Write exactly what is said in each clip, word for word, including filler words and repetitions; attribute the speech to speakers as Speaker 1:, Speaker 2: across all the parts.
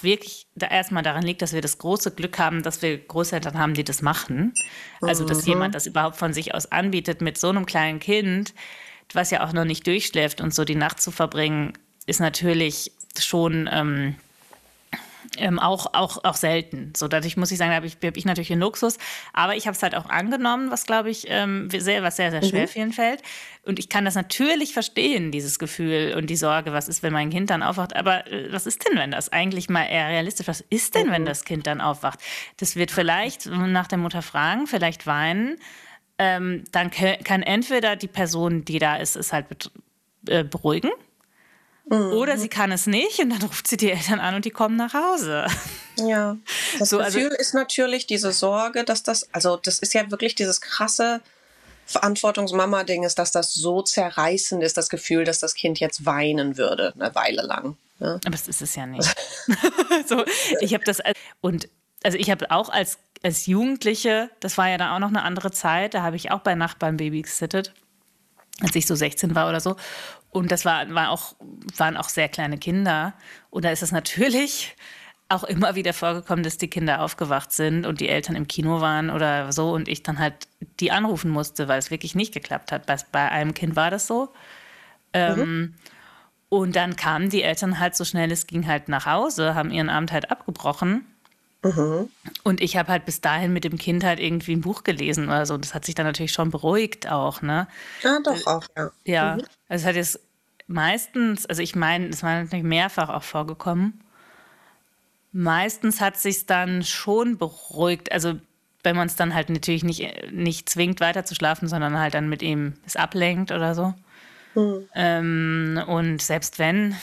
Speaker 1: auch wirklich da erstmal daran liegt, dass wir das große Glück haben, dass wir Großeltern haben, die das machen. Also, dass
Speaker 2: Mhm.
Speaker 1: jemand das überhaupt von sich aus anbietet, mit so einem kleinen Kind, was ja auch noch nicht durchschläft und so die Nacht zu verbringen, ist natürlich schon ähm, ähm, auch, auch, auch selten. So, dadurch muss ich sagen, da habe ich, hab ich natürlich einen Luxus. Aber ich habe es halt auch angenommen, was, glaube ich, ähm, sehr, was sehr, sehr schwer
Speaker 2: Mhm.
Speaker 1: vielen fällt. Und ich kann das natürlich verstehen, dieses Gefühl und die Sorge, was ist, wenn mein Kind dann aufwacht. Aber äh, was ist denn, wenn das eigentlich mal eher realistisch, was ist denn, wenn
Speaker 2: Mhm.
Speaker 1: das Kind dann aufwacht? Das wird vielleicht nach der Mutter fragen, vielleicht weinen. Ähm, dann kann entweder die Person, die da ist, es halt äh, beruhigen. Oder
Speaker 2: Mhm.
Speaker 1: sie kann es nicht und dann ruft sie die Eltern an und die kommen nach Hause.
Speaker 2: Ja, das
Speaker 1: So, also,
Speaker 2: Gefühl ist natürlich diese Sorge, dass das, also das ist ja wirklich dieses krasse Verantwortungsmama-Ding ist, dass das so zerreißend ist, das Gefühl, dass das Kind jetzt weinen würde, eine Weile lang. Ne?
Speaker 1: aber das ist es ja nicht. So, ich habe das, als- und also ich habe auch als, als Jugendliche, das war ja dann auch noch eine andere Zeit, da habe ich auch bei Nachbarn Baby gesittet, als ich so sechzehn war oder so. Und das war, war auch, waren auch sehr kleine Kinder. Und da ist es natürlich auch immer wieder vorgekommen, dass die Kinder aufgewacht sind und die Eltern im Kino waren oder so und ich dann halt die anrufen musste, weil es wirklich nicht geklappt hat. Bei, bei einem Kind war das so.
Speaker 2: Mhm.
Speaker 1: Und dann kamen die Eltern halt so schnell es ging halt nach Hause, haben ihren Abend halt abgebrochen.
Speaker 2: Mhm.
Speaker 1: Und ich habe halt bis dahin mit dem Kind halt irgendwie ein Buch gelesen oder so. Das hat sich dann natürlich schon beruhigt auch, ne?
Speaker 2: Ja, doch auch, ja.
Speaker 1: Ja,
Speaker 2: Mhm.
Speaker 1: also es hat jetzt meistens, also ich meine, es war natürlich mehrfach auch vorgekommen. Meistens hat sich dann schon beruhigt, also wenn man es dann halt natürlich nicht, nicht zwingt weiter zu schlafen, sondern halt dann mit ihm es ablenkt oder so.
Speaker 2: Mhm.
Speaker 1: Ähm, und selbst wenn,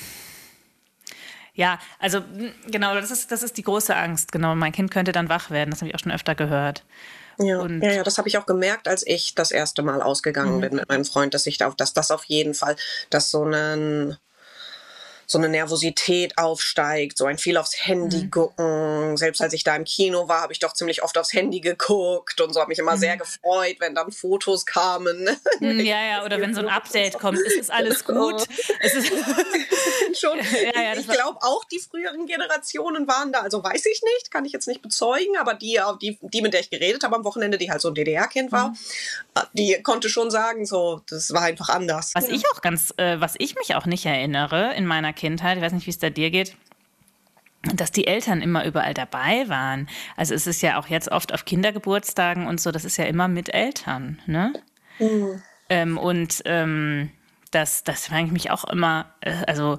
Speaker 1: ja, also genau, das ist, das ist die große Angst. Genau, mein Kind könnte dann wach werden, das habe ich auch schon öfter gehört.
Speaker 2: Ja, ja,
Speaker 1: Und
Speaker 2: ja, das habe ich auch gemerkt, als ich das erste Mal ausgegangen bin mit meinem Freund, dass ich da, dass das auf jeden Fall, dass so ein so eine Nervosität aufsteigt, so ein viel aufs Handy gucken. Selbst als ich da im Kino war, habe ich doch ziemlich oft aufs Handy geguckt und so, habe mich immer sehr gefreut, wenn dann Fotos kamen.
Speaker 1: mm, ja, ja, oder wenn so ein Update kommt, es ist alles gut. Es ist
Speaker 2: Schon,
Speaker 1: ja, ja, das
Speaker 2: ich
Speaker 1: war
Speaker 2: glaube auch, die früheren Generationen waren da, also weiß ich nicht, kann ich jetzt nicht bezeugen, aber die, die, die mit der ich geredet habe am Wochenende, die halt so ein D D R-Kind war, die konnte schon sagen, so, das war einfach anders.
Speaker 1: was
Speaker 2: Ja.
Speaker 1: ich auch ganz, äh, was ich mich auch nicht erinnere in meiner Kindheit, ich weiß nicht, wie es da dir geht, dass die Eltern immer überall dabei waren. Also es ist ja auch jetzt oft auf Kindergeburtstagen und so, das ist ja immer mit Eltern, ne?
Speaker 2: Mhm.
Speaker 1: Ähm, und ähm, das, das frage ich mich auch immer, äh, also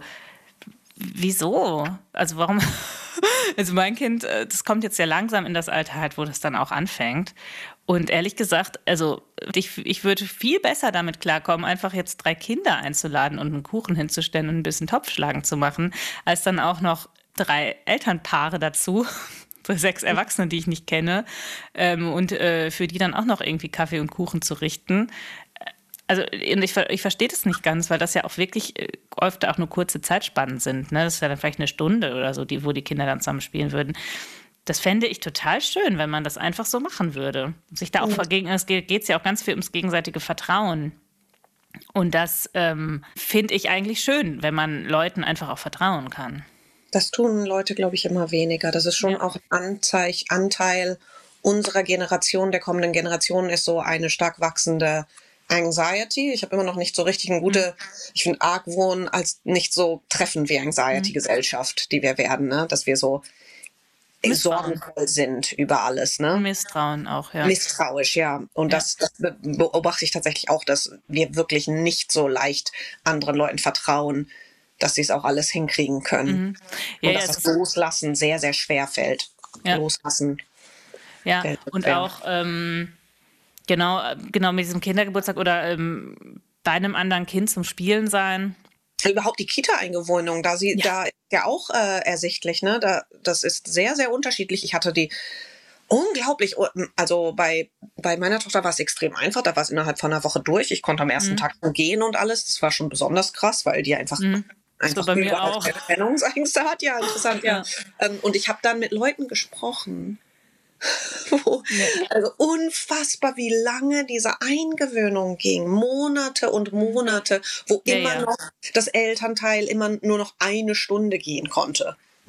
Speaker 1: wieso? Also warum? Also mein Kind, äh, das kommt jetzt sehr langsam in das Alter halt, wo das dann auch anfängt. Und ehrlich gesagt, also ich, ich würde viel besser damit klarkommen, einfach jetzt drei Kinder einzuladen und einen Kuchen hinzustellen und ein bisschen Topfschlagen zu machen, als dann auch noch drei Elternpaare dazu. So sechs Erwachsene, die ich nicht kenne, ähm, und äh, für die dann auch noch irgendwie Kaffee und Kuchen zu richten. Also und ich, ich verstehe das nicht ganz, weil das ja auch wirklich äh, oft auch nur kurze Zeitspannen sind. Ne? Das ist ja dann vielleicht eine Stunde oder so, die, wo die Kinder dann zusammen spielen würden. Das fände ich total schön, wenn man das einfach so machen würde. Sich da auch vergegen, es geht es ja auch ganz viel ums gegenseitige Vertrauen. Und das ähm, finde ich eigentlich schön, wenn man Leuten einfach auch vertrauen kann.
Speaker 2: Das tun Leute, glaube ich, immer weniger. Das ist schon
Speaker 1: Ja.
Speaker 2: auch ein Anzeig, Anteil unserer Generation, der kommenden Generation, ist so eine stark wachsende Anxiety. Ich habe immer noch nicht so richtig eine gute, ich finde Argwohn als nicht so treffend wie Anxiety-Gesellschaft, die wir werden, ne? Dass wir so
Speaker 1: Misstrauen.
Speaker 2: sorgenvoll sind über alles, ne?
Speaker 1: Misstrauen auch, ja.
Speaker 2: Misstrauisch, ja. Und
Speaker 1: Ja.
Speaker 2: das, das be- beobachte ich tatsächlich auch, dass wir wirklich nicht so leicht anderen Leuten vertrauen, dass sie es auch alles hinkriegen können.
Speaker 1: Ja,
Speaker 2: Und
Speaker 1: ja,
Speaker 2: dass
Speaker 1: es
Speaker 2: das
Speaker 1: ist,
Speaker 2: Loslassen sehr, sehr schwer fällt.
Speaker 1: ja,
Speaker 2: Loslassen
Speaker 1: ja.
Speaker 2: fällt
Speaker 1: Und
Speaker 2: schwer.
Speaker 1: auch, ähm, genau, äh, genau mit diesem Kindergeburtstag oder ähm, bei einem anderen Kind zum Spielen sein.
Speaker 2: Überhaupt die Kita-Eingewöhnung, da sie,
Speaker 1: Ja.
Speaker 2: da ist ja auch äh, ersichtlich, ne? Da, das ist sehr, sehr unterschiedlich. Ich hatte die unglaublich, also bei, bei meiner Tochter war es extrem einfach, da war es innerhalb von einer Woche durch. Ich konnte am ersten Tag schon gehen und alles. Das war schon besonders krass, weil die einfach
Speaker 1: So
Speaker 2: einfach
Speaker 1: bei mir
Speaker 2: überall
Speaker 1: auch.
Speaker 2: Trennungsängste hat. Ja, interessant, ja.
Speaker 1: Ja.
Speaker 2: Ähm, und ich habe dann mit Leuten gesprochen, wo,
Speaker 1: Ja.
Speaker 2: also unfassbar, wie lange diese Eingewöhnung ging. Monate und Monate, wo
Speaker 1: Ja,
Speaker 2: immer
Speaker 1: ja.
Speaker 2: noch das Elternteil immer nur noch eine Stunde gehen konnte.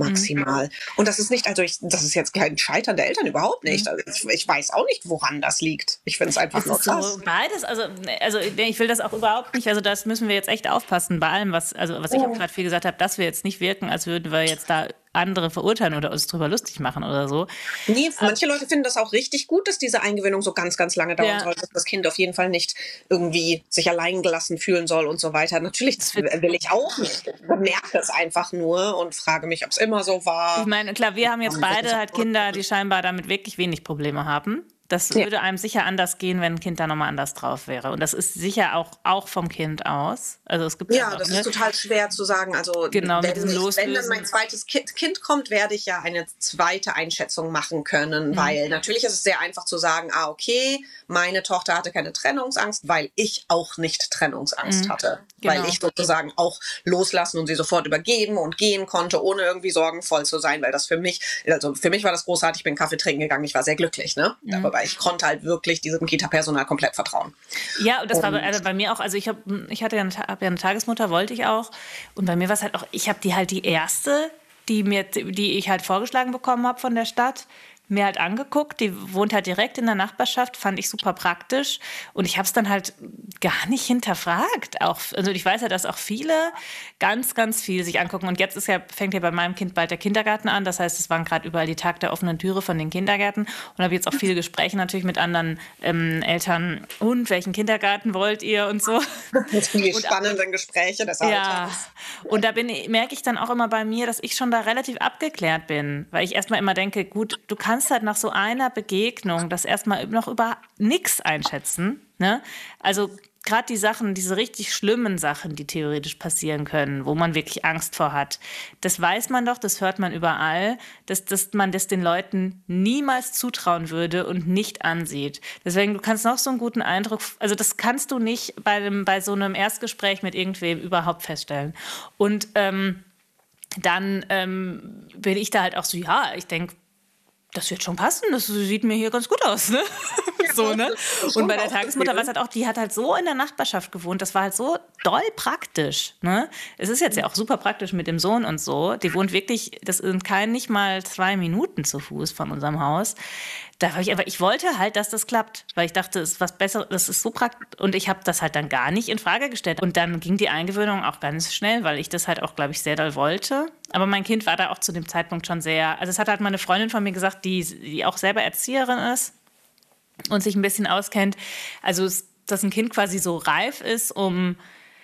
Speaker 2: maximal. Mhm. Und das ist nicht, also ich, das ist jetzt kein Scheitern der Eltern, überhaupt nicht.
Speaker 1: Mhm.
Speaker 2: Also ich, ich weiß auch nicht, woran das liegt. Ich finde es einfach nur krass.
Speaker 1: So beides, also, also ich will das auch überhaupt nicht, also das müssen wir jetzt echt aufpassen bei allem, was, also was ich auch gerade viel gesagt habe, dass wir jetzt nicht wirken, als würden wir jetzt da andere verurteilen oder uns drüber lustig machen oder so.
Speaker 2: Nee, manche Leute finden das auch richtig gut, dass diese Eingewöhnung so ganz, ganz lange dauern ja. soll, dass das Kind auf jeden Fall nicht irgendwie sich allein gelassen fühlen soll und so weiter. Natürlich, das will ich auch nicht. Ich bemerke es einfach nur und frage mich, ob es immer so war.
Speaker 1: Ich meine, klar, wir haben jetzt beide halt Kinder, die scheinbar damit wirklich wenig Probleme haben. Das ja. würde einem sicher anders gehen, wenn ein Kind da nochmal anders drauf wäre. Und das ist sicher auch, auch vom Kind aus. Also es gibt
Speaker 2: ja,
Speaker 1: einfach,
Speaker 2: das
Speaker 1: ne?
Speaker 2: ist total schwer zu sagen. Also
Speaker 1: genau,
Speaker 2: wenn, ich, wenn dann mein zweites Kind, kind kommt, werde ich ja eine zweite Einschätzung machen können. Mhm. Weil natürlich ist es sehr einfach zu sagen, ah, okay, meine Tochter hatte keine Trennungsangst, weil ich auch nicht Trennungsangst mhm. hatte. Genau. Weil ich sozusagen auch loslassen und sie sofort übergeben und gehen konnte, ohne irgendwie sorgenvoll zu sein. Weil das für mich, also für mich war das großartig, ich bin Kaffee trinken gegangen, ich war sehr glücklich, ne? Mhm. Aber ich konnte halt wirklich diesem Kita-Personal komplett vertrauen.
Speaker 1: Ja, und das und war bei, also bei mir auch, also ich habe ich hatte ja eine, hab ja eine Tagesmutter, wollte ich auch. Und bei mir war es halt auch, ich habe die halt die erste, die mir, die ich halt vorgeschlagen bekommen habe von der Stadt, mir halt angeguckt. Die wohnt halt direkt in der Nachbarschaft, fand ich super praktisch. Und ich habe es dann halt gar nicht hinterfragt. Auch, also ich weiß ja, dass auch viele ganz, ganz viel sich angucken. Und jetzt ist ja, fängt ja bei meinem Kind bald der Kindergarten an. Das heißt, es waren gerade überall die Tag der offenen Türe von den Kindergärten. Und habe jetzt auch viele Gespräche natürlich mit anderen ähm, Eltern. Und welchen Kindergarten wollt ihr und so.
Speaker 2: Die spannenden auch, Gespräche des Alltags.
Speaker 1: Ja, und da bin, merke ich dann auch immer bei mir, dass ich schon da relativ abgeklärt bin. Weil ich erstmal immer denke, gut, du kannst halt nach so einer Begegnung das erstmal noch über nichts einschätzen. Ne? Also gerade die Sachen, diese richtig schlimmen Sachen, die theoretisch passieren können, wo man wirklich Angst vor hat, das weiß man doch, das hört man überall, dass, dass man das den Leuten niemals zutrauen würde und nicht ansieht. Deswegen, du kannst noch so einen guten Eindruck, also das kannst du nicht bei, dem, bei so einem Erstgespräch mit irgendwem überhaupt feststellen. Und ähm, dann ähm, bin ich da halt auch so, ja, ich denke, das wird schon passen, das sieht mir hier ganz gut aus, ne? so, ne? Und bei der Tagesmutter war es halt auch, die hat halt so in der Nachbarschaft gewohnt, das war halt so doll praktisch, ne? Es ist jetzt ja auch super praktisch mit dem Sohn und so, die wohnt wirklich, das sind kein, nicht mal zwei Minuten zu Fuß von unserem Haus. Da war ich, aber ich wollte halt, dass das klappt, weil ich dachte, es ist was Besseres, das ist so praktisch. Und ich habe das halt dann gar nicht in Frage gestellt. Und dann ging die Eingewöhnung auch ganz schnell, weil ich das halt auch, glaube ich, sehr doll wollte. Aber mein Kind war da auch zu dem Zeitpunkt schon sehr, also es hat halt meine Freundin von mir gesagt, die, die auch selber Erzieherin ist und sich ein bisschen auskennt. Also, dass ein Kind quasi so reif ist, um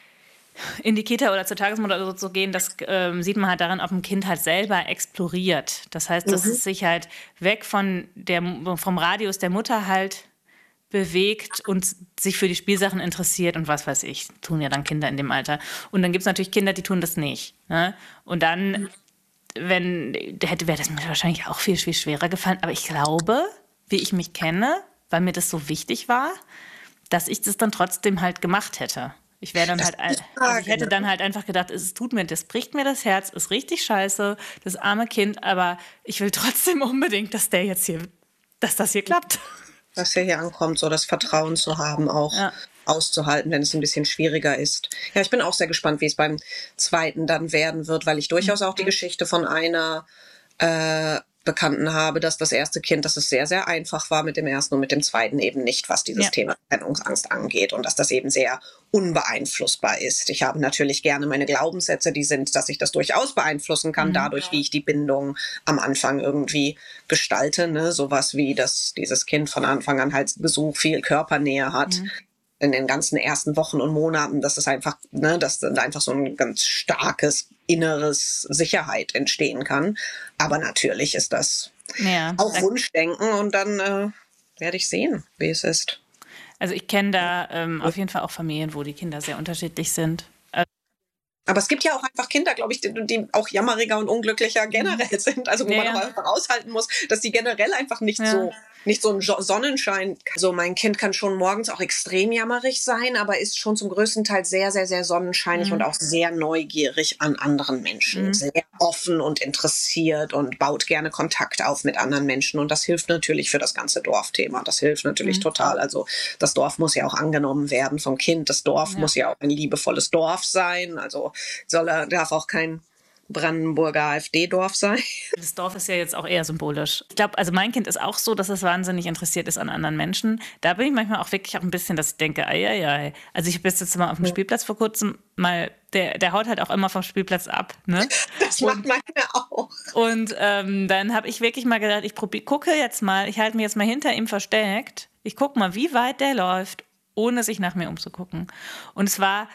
Speaker 1: in die Kita oder zur Tagesmutter oder so zu gehen, das ähm, sieht man halt daran, ob ein Kind halt selber exploriert. Das heißt, dass mhm. es sich halt weg von der, vom Radius der Mutter halt bewegt und sich für die Spielsachen interessiert und was weiß ich, tun ja dann Kinder in dem Alter. Und dann gibt es natürlich Kinder, die tun das nicht. Ne? Und dann, wenn, hätte, wäre das mir wahrscheinlich auch viel, viel schwerer gefallen. Aber ich glaube, wie ich mich kenne, weil mir das so wichtig war, dass ich das dann trotzdem halt gemacht hätte. Ich wäre dann das halt, also ich hätte dann halt einfach gedacht, es tut mir, das bricht mir das Herz, ist richtig scheiße, das arme Kind, aber ich will trotzdem unbedingt, dass der jetzt hier, dass das hier klappt.
Speaker 2: Dass er hier ankommt, so das Vertrauen zu haben, auch ja. auszuhalten, wenn es ein bisschen schwieriger ist. Ja, ich bin auch sehr gespannt, wie es beim zweiten dann werden wird, weil ich durchaus auch die Geschichte von einer äh, Bekannten habe, dass das erste Kind, dass es sehr, sehr einfach war mit dem ersten und mit dem zweiten eben nicht, was dieses ja. Thema Trennungsangst angeht und dass das eben sehr unbeeinflussbar ist. Ich habe natürlich gerne meine Glaubenssätze, die sind, dass ich das durchaus beeinflussen kann, mhm. dadurch, wie ich die Bindung am Anfang irgendwie gestalte. Ne? Sowas wie, dass dieses Kind von Anfang an halt Besuch, viel Körpernähe hat. Mhm. In den ganzen ersten Wochen und Monaten, dass es einfach, ne, dass dann einfach so ein ganz starkes inneres Sicherheit entstehen kann. Aber natürlich ist das ja, auch da Wunschdenken und dann äh, werde ich sehen, wie es ist.
Speaker 1: Also ich kenne da ähm, auf jeden Fall auch Familien, wo die Kinder sehr unterschiedlich sind.
Speaker 2: Aber es gibt ja auch einfach Kinder, glaube ich, die, die auch jammeriger und unglücklicher generell sind. Also wo ja, man auch einfach aushalten muss, dass die generell einfach nicht ja. so nicht so ein Sonnenschein. Also mein Kind kann schon morgens auch extrem jammerig sein, aber ist schon zum größten Teil sehr, sehr, sehr sonnenscheinig mhm. und auch sehr neugierig an anderen Menschen. Mhm. Sehr offen und interessiert und baut gerne Kontakt auf mit anderen Menschen. Und das hilft natürlich für das ganze Dorfthema. Das hilft natürlich mhm. total. Also das Dorf muss ja auch angenommen werden vom Kind. Das Dorf ja. muss ja auch ein liebevolles Dorf sein. Also soll er, darf auch kein Brandenburger AfD-Dorf sein.
Speaker 1: Das Dorf ist ja jetzt auch eher symbolisch. Ich glaube, also mein Kind ist auch so, dass es wahnsinnig interessiert ist an anderen Menschen. Da bin ich manchmal auch wirklich auch ein bisschen, dass ich denke, ei, ei, ei. Also ich bin jetzt mal auf dem Spielplatz vor kurzem mal, der, der haut halt auch immer vom Spielplatz ab. Ne?
Speaker 2: Das macht meine auch.
Speaker 1: Und ähm, dann habe ich wirklich mal gedacht, ich probier, gucke jetzt mal, ich halte mich jetzt mal hinter ihm versteckt. Ich gucke mal, wie weit der läuft, ohne sich nach mir umzugucken. Und es war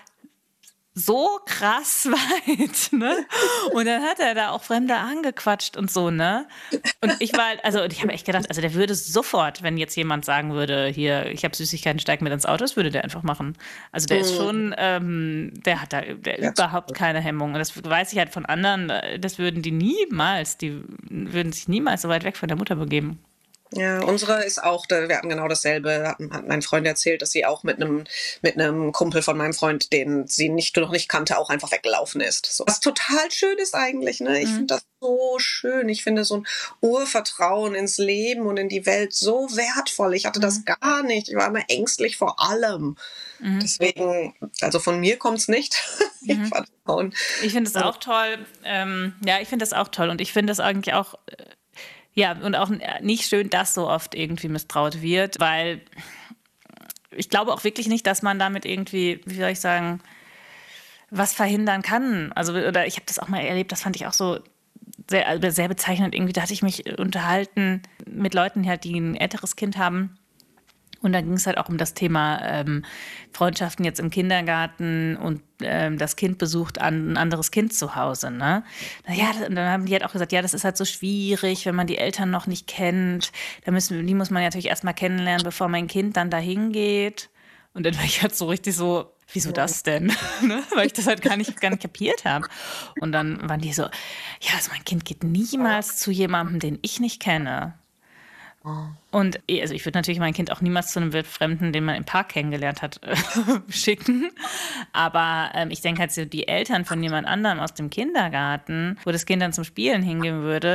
Speaker 1: so krass weit, ne? Und dann hat er da auch Fremde angequatscht und so, ne? Und ich war halt, also ich habe echt gedacht, also der würde sofort, wenn jetzt jemand sagen würde, hier, ich habe Süßigkeiten, steig mit ins Auto, das würde der einfach machen. Also der ist schon, ähm, der hat da der
Speaker 2: Ja.
Speaker 1: überhaupt keine Hemmung. Und das weiß ich halt von anderen, das würden die niemals, die würden sich niemals so weit weg von der Mutter begeben.
Speaker 2: Ja, unsere ist auch, wir hatten genau dasselbe, hat, hat mein Freund erzählt, dass sie auch mit einem mit einem Kumpel von meinem Freund, den sie nicht noch nicht kannte, auch einfach weggelaufen ist. So, was total schön ist eigentlich, ne? Ich
Speaker 1: Mhm.
Speaker 2: finde das so schön. Ich finde so ein Urvertrauen ins Leben und in die Welt so wertvoll. Ich hatte das gar nicht. Ich war immer ängstlich vor allem.
Speaker 1: Mhm.
Speaker 2: Deswegen, also von mir kommt's nicht. Ich
Speaker 1: Mhm.
Speaker 2: vertrauen.
Speaker 1: Ich finde es auch toll. Ähm, ja, ich finde das auch toll. Und ich finde es eigentlich auch, äh, ja, und auch nicht schön, dass so oft irgendwie misstraut wird, weil ich glaube auch wirklich nicht, dass man damit irgendwie, wie soll ich sagen, was verhindern kann. Also, oder ich habe das auch mal erlebt, das fand ich auch so sehr, also sehr bezeichnend. Irgendwie, da hatte ich mich unterhalten mit Leuten, die halt, die ein älteres Kind haben. Und da ging es halt auch um das Thema ähm, Freundschaften jetzt im Kindergarten und ähm, das Kind besucht an, ein anderes Kind zu Hause. Ne? Naja, und dann haben die halt auch gesagt, ja, das ist halt so schwierig, wenn man die Eltern noch nicht kennt. Da müssen, die muss man ja natürlich erstmal kennenlernen, bevor mein Kind dann dahin geht. Und dann war ich halt so richtig so, wieso das denn? Ne? Weil ich das halt gar nicht, gar nicht kapiert habe. Und dann waren die so, ja, also mein Kind geht niemals zu jemandem, den ich nicht kenne. Und also ich würde natürlich mein Kind auch niemals zu einem Wildfremden, den man im Park kennengelernt hat, schicken. Aber ähm, ich denke halt so, die Eltern von jemand anderem aus dem Kindergarten, wo das Kind dann zum Spielen hingehen würde,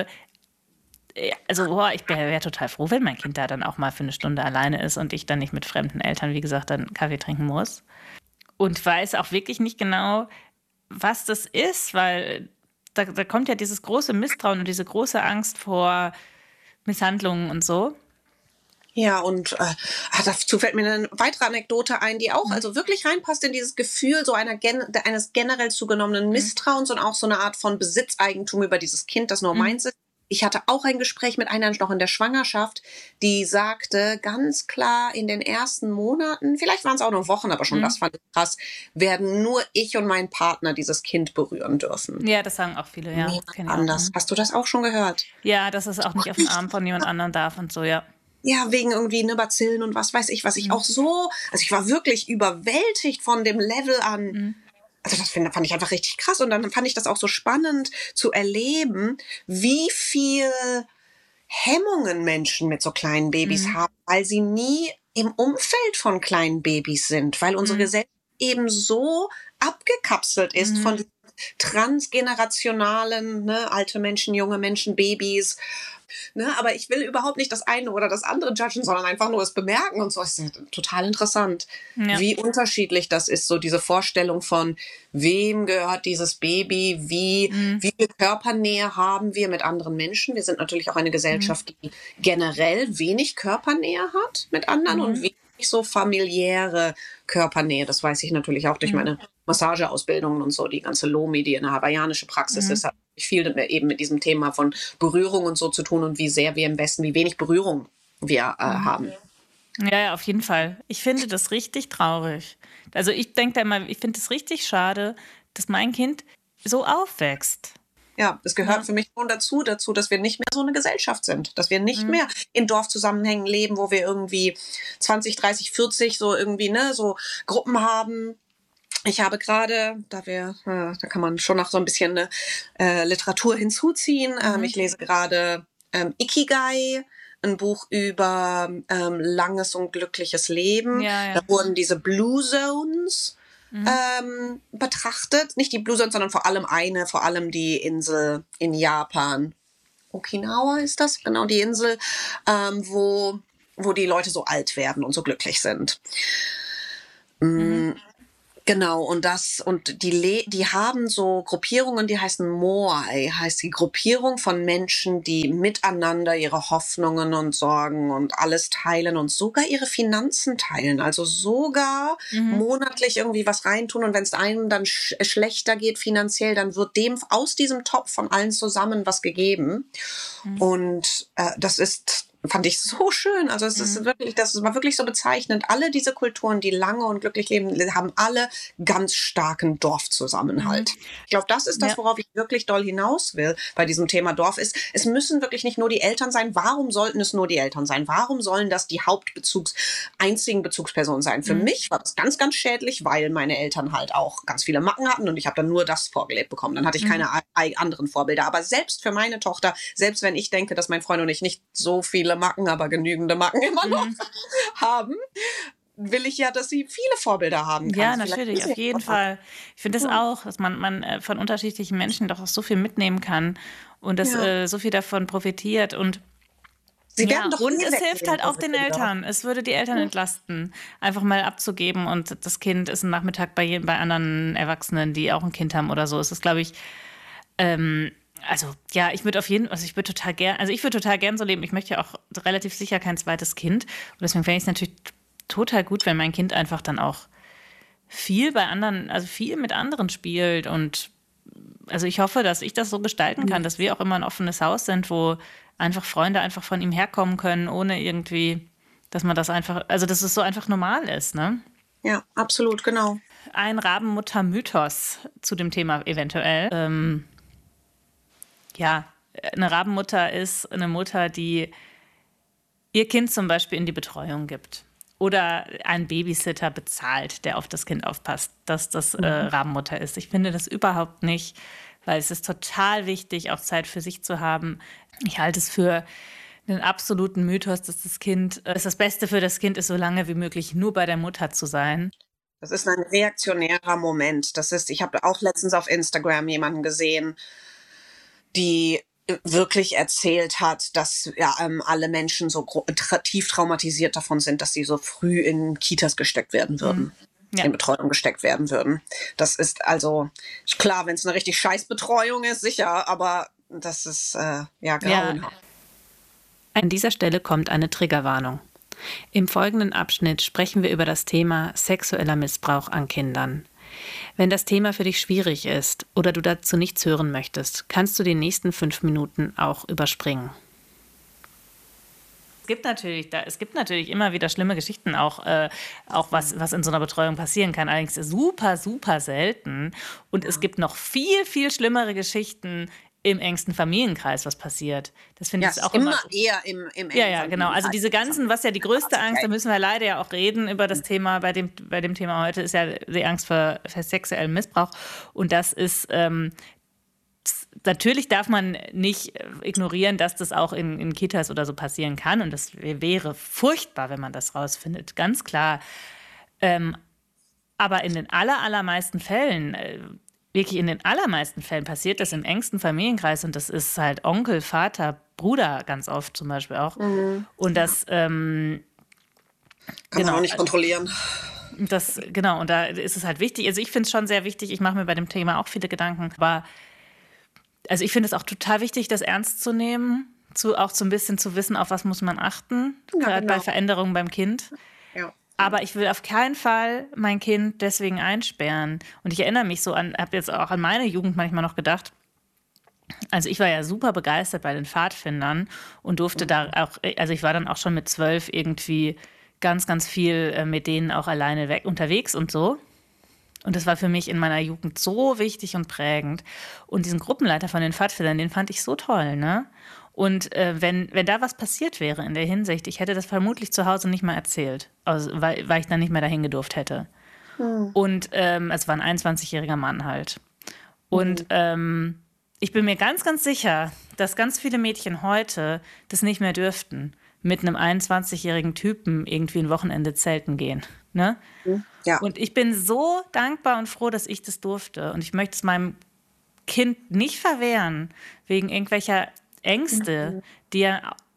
Speaker 1: äh, also boah, ich wäre wär total froh, wenn mein Kind da dann auch mal für eine Stunde alleine ist und ich dann nicht mit fremden Eltern, wie gesagt, dann Kaffee trinken muss. Und weiß auch wirklich nicht genau, was das ist, weil da, da kommt ja dieses große Misstrauen und diese große Angst vor Misshandlungen und so.
Speaker 2: Ja, und äh, ah, dazu fällt mir eine weitere Anekdote ein, die auch also wirklich reinpasst in dieses Gefühl so einer gen eines generell zugenommenen Misstrauens und auch so eine Art von Besitzeigentum über dieses Kind, das nur
Speaker 1: Mhm.
Speaker 2: meins ist. Ich hatte auch ein Gespräch mit einer noch in der Schwangerschaft, die sagte ganz klar, in den ersten Monaten, vielleicht waren es auch nur Wochen, aber schon
Speaker 1: Mhm.
Speaker 2: das fand ich krass, werden nur ich und mein Partner dieses Kind berühren dürfen.
Speaker 1: Ja, das sagen auch viele, ja.
Speaker 2: Niemand
Speaker 1: Das kenn ich auch.
Speaker 2: anders. Hast du das auch schon gehört?
Speaker 1: Ja, dass es auch nicht auf den Arm von jemand anderem darf und so, ja.
Speaker 2: Ja, wegen irgendwie ne Bazillen und was weiß ich, was ich auch so, also ich war wirklich überwältigt von dem Level an,
Speaker 1: Mhm.
Speaker 2: also das find, fand ich einfach richtig krass und dann fand ich das auch so spannend zu erleben, wie viel Hemmungen Menschen mit so kleinen Babys
Speaker 1: Mhm.
Speaker 2: haben, weil sie nie im Umfeld von kleinen Babys sind, weil unsere
Speaker 1: Mhm.
Speaker 2: Gesellschaft eben so abgekapselt ist
Speaker 1: Mhm.
Speaker 2: von transgenerationalen, ne, alte Menschen, junge Menschen, Babys. Ne, aber ich will überhaupt nicht das eine oder das andere judgen, sondern einfach nur es bemerken und so. Es ist total interessant,
Speaker 1: Ja.
Speaker 2: wie unterschiedlich das ist, so diese Vorstellung von, wem gehört dieses Baby, wie,
Speaker 1: Mhm.
Speaker 2: wie viel Körpernähe haben wir mit anderen Menschen. Wir sind natürlich auch eine Gesellschaft, die generell wenig Körpernähe hat mit anderen und wenig so familiäre Körpernähe. Das weiß ich natürlich auch durch meine Massageausbildungen und so, die ganze Lomi, die eine hawaiianische Praxis ist, hat viel mit, eben mit diesem Thema von Berührung und so zu tun und wie sehr wir im Westen, wie wenig Berührung wir äh, haben.
Speaker 1: Ja, ja, auf jeden Fall. Ich finde das richtig traurig. Also ich denke da immer, ich finde es richtig schade, dass mein Kind so aufwächst.
Speaker 2: Ja, es gehört
Speaker 1: Ja.
Speaker 2: für mich schon dazu, dazu, dass wir nicht mehr so eine Gesellschaft sind, dass wir nicht mehr in Dorfzusammenhängen leben, wo wir irgendwie zwanzig, dreißig, vierzig so irgendwie, ne, so Gruppen haben. Ich habe gerade, da wir, äh, da kann man schon noch so ein bisschen eine äh, Literatur hinzuziehen. Ähm, ich lese gerade ähm, Ikigai, ein Buch über ähm, langes und glückliches Leben.
Speaker 1: Ja, ja.
Speaker 2: Da wurden diese Blue Zones ähm, betrachtet. Nicht die Blue Zones, sondern vor allem eine, vor allem die Insel in Japan. Okinawa ist das, genau die Insel, ähm, wo, wo die Leute so alt werden und so glücklich sind. Mm, Genau, und das und die Le die haben so Gruppierungen, die heißen Moai, heißt die Gruppierung von Menschen, die miteinander ihre Hoffnungen und Sorgen und alles teilen und sogar ihre Finanzen teilen. Also sogar
Speaker 1: Mhm.
Speaker 2: monatlich irgendwie was reintun und wenn es einem dann sch schlechter geht finanziell, dann wird dem aus diesem Topf von allen zusammen was gegeben.
Speaker 1: Mhm.
Speaker 2: Und äh, das ist fand ich so schön. Also es ist
Speaker 1: Mhm.
Speaker 2: wirklich, das war wirklich so bezeichnend. Alle diese Kulturen, die lange und glücklich leben, haben alle ganz starken
Speaker 1: Mhm.
Speaker 2: Dorfzusammenhalt. Ich glaube, das ist das,
Speaker 1: Ja.
Speaker 2: worauf ich wirklich doll hinaus will bei diesem Thema Dorf ist. Es müssen wirklich nicht nur die Eltern sein. Warum sollten es nur die Eltern sein? Warum sollen das die Hauptbezugs, einzigen Bezugspersonen sein? Für
Speaker 1: Mhm.
Speaker 2: mich war das ganz, ganz schädlich, weil meine Eltern halt auch ganz viele Macken hatten und ich habe dann nur das vorgelebt bekommen. Dann hatte ich
Speaker 1: Mhm.
Speaker 2: keine a- anderen Vorbilder. Aber selbst für meine Tochter, selbst wenn ich denke, dass mein Freund und ich nicht so viele Macken, aber genügende Macken immer noch
Speaker 1: Mhm.
Speaker 2: haben, will ich ja, dass sie viele Vorbilder haben kann.
Speaker 1: Ja,
Speaker 2: Vielleicht
Speaker 1: natürlich,
Speaker 2: ist
Speaker 1: auf
Speaker 2: sie
Speaker 1: jeden
Speaker 2: ja.
Speaker 1: Fall. Ich finde es
Speaker 2: Ja.
Speaker 1: auch, dass man, man äh, von unterschiedlichen Menschen doch auch so viel mitnehmen kann und dass
Speaker 2: Ja.
Speaker 1: äh, so viel davon profitiert. Und
Speaker 2: Sie werden
Speaker 1: ja,
Speaker 2: doch
Speaker 1: und
Speaker 2: eh
Speaker 1: es hilft
Speaker 2: weggehen,
Speaker 1: halt
Speaker 2: wo
Speaker 1: auch
Speaker 2: sie
Speaker 1: den
Speaker 2: sind.
Speaker 1: Eltern. Es würde die Eltern
Speaker 2: Ja.
Speaker 1: entlasten, einfach mal abzugeben und das Kind ist einen Nachmittag bei, je- bei anderen Erwachsenen, die auch ein Kind haben oder so. Es ist, glaube ich, ähm, also ja, ich würde auf jeden Fall, also ich würde total gern, also ich würde total gern so leben. Ich möchte ja auch relativ sicher kein zweites Kind. Und deswegen fände ich es natürlich total gut, wenn mein Kind einfach dann auch viel bei anderen, also viel mit anderen spielt. Und also ich hoffe, dass ich das so gestalten kann, dass wir auch immer ein offenes Haus sind, wo einfach Freunde einfach von ihm herkommen können, ohne irgendwie, dass man das einfach, also dass es so einfach normal ist, ne?
Speaker 2: Ja, absolut, genau.
Speaker 1: Ein Rabenmutter-Mythos zu dem Thema eventuell. Ähm, ja, eine Rabenmutter ist eine Mutter, die ihr Kind zum Beispiel in die Betreuung gibt. Oder einen Babysitter bezahlt, der auf das Kind aufpasst, dass das äh,
Speaker 2: Mhm.
Speaker 1: Rabenmutter ist. Ich finde das überhaupt nicht, weil es ist total wichtig, auch Zeit für sich zu haben. Ich halte es für einen absoluten Mythos, dass das Kind, äh, dass das Beste für das Kind ist, so lange wie möglich nur bei der Mutter zu sein.
Speaker 2: Das ist ein reaktionärer Moment. Das ist, ich habe auch letztens auf Instagram jemanden gesehen, die äh, wirklich erzählt hat, dass ja, ähm, alle Menschen so gro- tra tief traumatisiert davon sind, dass sie so früh in Kitas gesteckt werden
Speaker 1: Mhm.
Speaker 2: würden,
Speaker 1: Ja.
Speaker 2: in Betreuung gesteckt werden würden. Das ist also klar, wenn es eine richtig scheiß Betreuung ist, sicher, aber das ist äh, ja
Speaker 1: Ja,
Speaker 2: grauenhaft.
Speaker 1: an dieser Stelle kommt eine Triggerwarnung. Im folgenden Abschnitt sprechen wir über das Thema sexueller Missbrauch an Kindern. Wenn das Thema für dich schwierig ist oder du dazu nichts hören möchtest, kannst du die nächsten fünf Minuten auch überspringen. Es gibt natürlich, da, es gibt natürlich immer wieder schlimme Geschichten, auch, äh, auch was, was in so einer Betreuung passieren kann. Allerdings super, super selten. Und es gibt noch viel, viel schlimmere Geschichten im engsten Familienkreis, was passiert. Das finde
Speaker 2: Ja,
Speaker 1: ich
Speaker 2: es
Speaker 1: ist
Speaker 2: ist
Speaker 1: auch immer.
Speaker 2: immer eher im, im
Speaker 1: Ja,
Speaker 2: engen
Speaker 1: ja, genau. Also
Speaker 2: Familienkreis.
Speaker 1: diese ganzen, was ja die größte Angst, da müssen wir leider ja auch reden über das Thema, bei dem, bei dem Thema heute, ist ja die Angst vor, vor sexuellem Missbrauch. Und das ist, ähm, natürlich darf man nicht ignorieren, dass das auch in, in Kitas oder so passieren kann. Und das wäre furchtbar, wenn man das rausfindet, ganz klar. Ähm, aber in den aller, allermeisten Fällen, äh, wirklich in den allermeisten Fällen passiert das im engsten Familienkreis und das ist halt Onkel, Vater, Bruder ganz oft zum Beispiel auch.
Speaker 2: Mhm.
Speaker 1: Und das, ähm,
Speaker 2: Kann man auch
Speaker 1: genau,
Speaker 2: nicht kontrollieren.
Speaker 1: das, genau, und da ist es halt wichtig. Also ich finde es schon sehr wichtig, ich mache mir bei dem Thema auch viele Gedanken, aber also ich finde es auch total wichtig, das ernst zu nehmen, zu, auch so ein bisschen zu wissen, auf was muss man achten,
Speaker 2: Ja,
Speaker 1: gerade bei
Speaker 2: genau.
Speaker 1: Veränderungen beim Kind.
Speaker 2: Ja.
Speaker 1: Aber ich will auf keinen Fall mein Kind deswegen einsperren. Und ich erinnere mich so an, habe jetzt auch an meine Jugend manchmal noch gedacht. Also ich war ja super begeistert bei den Pfadfindern und durfte da auch, also ich war dann auch schon mit zwölf irgendwie ganz, ganz viel äh, mit denen auch alleine weg unterwegs und so. Und das war für mich in meiner Jugend so wichtig und prägend. Und diesen Gruppenleiter von den Pfadfindern, den fand ich so toll, ne? Und äh, wenn, wenn da was passiert wäre in der Hinsicht, ich hätte das vermutlich zu Hause nicht mal erzählt, also, weil, weil ich dann nicht mehr dahin gedurft hätte.
Speaker 2: Hm.
Speaker 1: Und ähm, es war ein einundzwanzigjähriger Mann halt. Und ähm, ich bin mir ganz, ganz sicher, dass ganz viele Mädchen heute das nicht mehr dürften, mit einem einundzwanzigjährigen Typen irgendwie ein Wochenende zelten gehen. Ne?
Speaker 2: Ja.
Speaker 1: Und ich bin so dankbar und froh, dass ich das durfte. Und ich möchte es meinem Kind nicht verwehren, wegen irgendwelcher Ängste, die er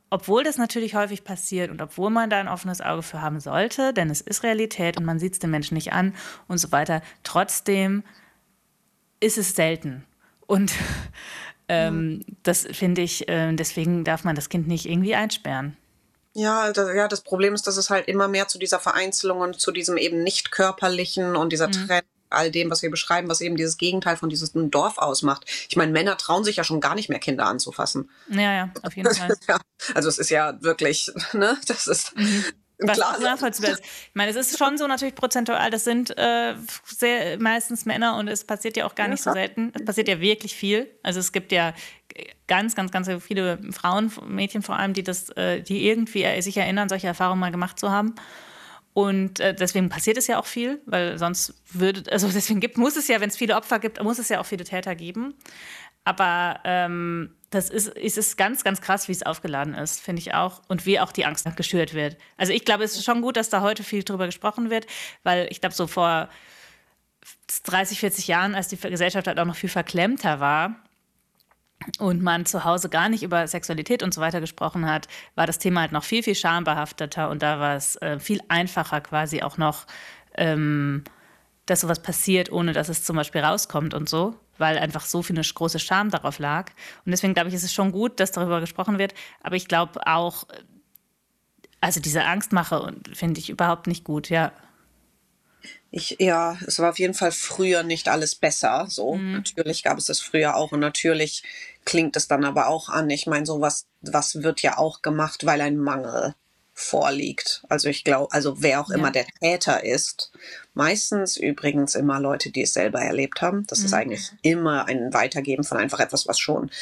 Speaker 1: obwohl das natürlich häufig passiert und obwohl man da ein offenes Auge für haben sollte, denn es ist Realität und man sieht es den Menschen nicht an und so weiter, trotzdem ist es selten. Und ähm, das finde ich, äh, deswegen darf man das Kind nicht irgendwie einsperren.
Speaker 2: Ja, das, ja, das Problem ist, dass es halt immer mehr zu dieser Vereinzelung und zu diesem eben nicht körperlichen und dieser
Speaker 1: Mhm.
Speaker 2: Trennung, all dem, was wir beschreiben, was eben dieses Gegenteil von diesem Dorf ausmacht. Ich meine, Männer trauen sich ja schon gar nicht mehr, Kinder anzufassen.
Speaker 1: Ja, ja, auf jeden Fall.
Speaker 2: Ja, also es ist ja wirklich, ne, das ist
Speaker 1: Was
Speaker 2: klar.
Speaker 1: auch nachvollziehbar ist. Ich meine, es ist schon so natürlich prozentual, das sind äh, sehr, meistens Männer und es passiert ja auch gar nicht so
Speaker 2: Ja.
Speaker 1: selten. Es passiert ja wirklich viel. Also es gibt ja ganz, ganz, ganz viele Frauen, Mädchen vor allem, die das, äh, die irgendwie äh, sich erinnern, solche Erfahrungen mal gemacht zu haben. Und äh, deswegen passiert es ja auch viel, weil sonst würde, also deswegen gibt, muss es ja, wenn es viele Opfer gibt, muss es ja auch viele Täter geben. Aber ähm, das ist, ist es ganz, ganz krass, wie es aufgeladen ist, finde ich auch. Und wie auch die Angst geschürt wird. Also ich glaube, es ist schon gut, dass da heute viel drüber gesprochen wird, weil ich glaube, so vor dreißig, vierzig Jahren, als die Gesellschaft halt auch noch viel verklemmter war und man zu Hause gar nicht über Sexualität und so weiter gesprochen hat, war das Thema halt noch viel, viel schambehafteter und da war es äh, viel einfacher quasi auch noch, ähm, dass sowas passiert, ohne dass es zum Beispiel rauskommt und so, weil einfach so viel eine große Scham darauf lag. Und deswegen glaube ich, ist es schon gut, dass darüber gesprochen wird, aber ich glaube auch, also diese Angstmache finde ich überhaupt nicht gut, ja.
Speaker 2: Ich, ja, es war auf jeden Fall früher nicht alles besser. So, natürlich gab es das früher auch und natürlich klingt es dann aber auch an. Ich meine, sowas, was wird ja auch gemacht, weil ein Mangel vorliegt. Also ich glaube, also wer auch
Speaker 1: Ja.
Speaker 2: immer der Täter ist, meistens übrigens immer Leute, die es selber erlebt haben. Das ist eigentlich immer ein Weitergeben von einfach etwas, was schon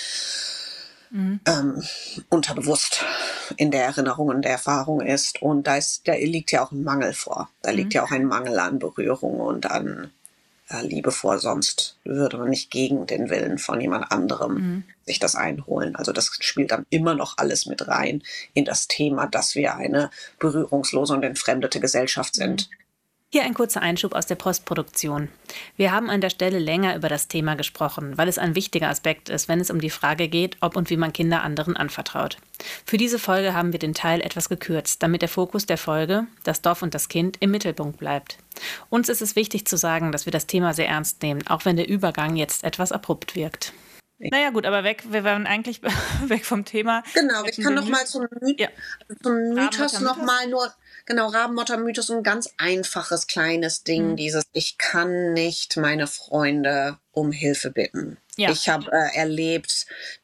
Speaker 2: ähm, unterbewusst in der Erinnerung und der Erfahrung ist. Und da, ist, da liegt ja auch ein Mangel vor. Da liegt ja auch ein Mangel an Berührung und an äh, Liebe vor. Sonst würde man nicht gegen den Willen von jemand anderem sich das einholen. Also das spielt dann immer noch alles mit rein in das Thema, dass wir eine berührungslose und entfremdete Gesellschaft sind.
Speaker 1: Hier ein kurzer Einschub aus der Postproduktion. Wir haben an der Stelle länger über das Thema gesprochen, weil es ein wichtiger Aspekt ist, wenn es um die Frage geht, ob und wie man Kinder anderen anvertraut. Für diese Folge haben wir den Teil etwas gekürzt, damit der Fokus der Folge, das Dorf und das Kind, im Mittelpunkt bleibt. Uns ist es wichtig zu sagen, dass wir das Thema sehr ernst nehmen, auch wenn der Übergang jetzt etwas abrupt wirkt. Naja gut, aber weg, wir waren eigentlich weg vom Thema.
Speaker 2: Genau, ich kann noch mal zum, My
Speaker 1: Ja.
Speaker 2: zum Mythos
Speaker 1: Rabenmutter-Mythos?
Speaker 2: noch mal nur, genau, Rabenmutter-Mythos, ein ganz einfaches, kleines Ding, dieses, ich kann nicht meine Freunde um Hilfe bitten.
Speaker 1: Ja.
Speaker 2: Ich habe äh, erlebt,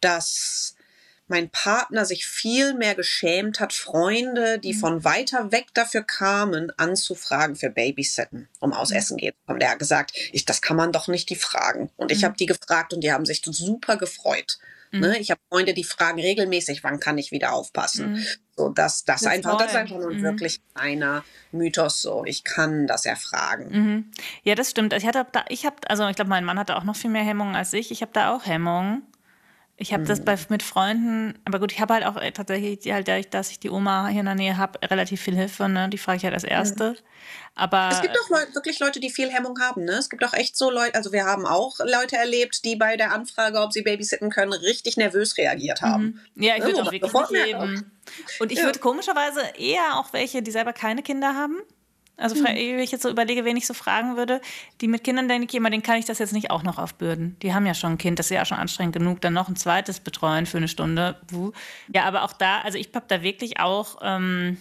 Speaker 2: dass mein Partner sich viel mehr geschämt hat, Freunde, die von weiter weg dafür kamen, anzufragen für Babysitten, um aus Essen gehen zu kommen. Der hat gesagt, ich, das kann man doch nicht die fragen. Und ich habe die gefragt und die haben sich super gefreut. Ne? Ich habe Freunde, die fragen regelmäßig, wann kann ich wieder aufpassen. So, das, das,
Speaker 1: Das
Speaker 2: einfach, das ist
Speaker 1: toll.
Speaker 2: einfach nur wirklich einer Mythos. So, ich kann das erfragen.
Speaker 1: Ja, das stimmt. Ich hatte da, ich habe, also ich glaube, mein Mann hatte auch noch viel mehr Hemmungen als ich. Ich habe da auch Hemmungen. Ich habe das bei, mit Freunden, aber gut, ich habe halt auch äh, tatsächlich, die- halt dadurch, dass ich die Oma hier in der Nähe habe, relativ viel Hilfe, ne? Die frage ich halt als Erste. Aber
Speaker 2: Es gibt auch Leute, wirklich Leute, die viel Hemmung haben. Ne? Es gibt auch echt so Leute, also wir haben auch Leute erlebt, die bei der Anfrage, ob sie babysitten können, richtig nervös reagiert haben.
Speaker 1: ja, ich
Speaker 2: Ja,
Speaker 1: würde
Speaker 2: wo
Speaker 1: auch
Speaker 2: man
Speaker 1: wirklich
Speaker 2: sofort
Speaker 1: nicht
Speaker 2: merkt,
Speaker 1: jedem. Und ich
Speaker 2: Ja.
Speaker 1: würde komischerweise eher auch welche, die selber keine Kinder haben. Also, fra- wenn ich jetzt so überlege, wen ich so fragen würde, die mit Kindern denke ich immer, denen kann ich das jetzt nicht auch noch aufbürden. Die haben ja schon ein Kind, das ist ja schon anstrengend genug, dann noch ein zweites betreuen für eine Stunde. Puh. Ja, aber auch da, also ich habe da wirklich auch ähm,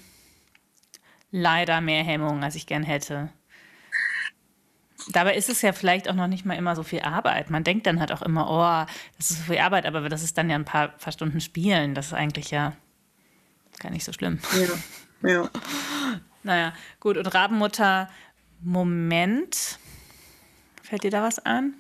Speaker 1: leider mehr Hemmungen, als ich gern hätte. Dabei ist es ja vielleicht auch noch nicht mal immer so viel Arbeit. Man denkt dann halt auch immer, oh, das ist so viel Arbeit, aber das ist dann ja ein paar, paar Stunden Spielen. Das ist eigentlich ja gar nicht so schlimm.
Speaker 2: Ja. Ja.
Speaker 1: Naja, gut. Und Rabenmutter, Moment. Fällt dir da was ein?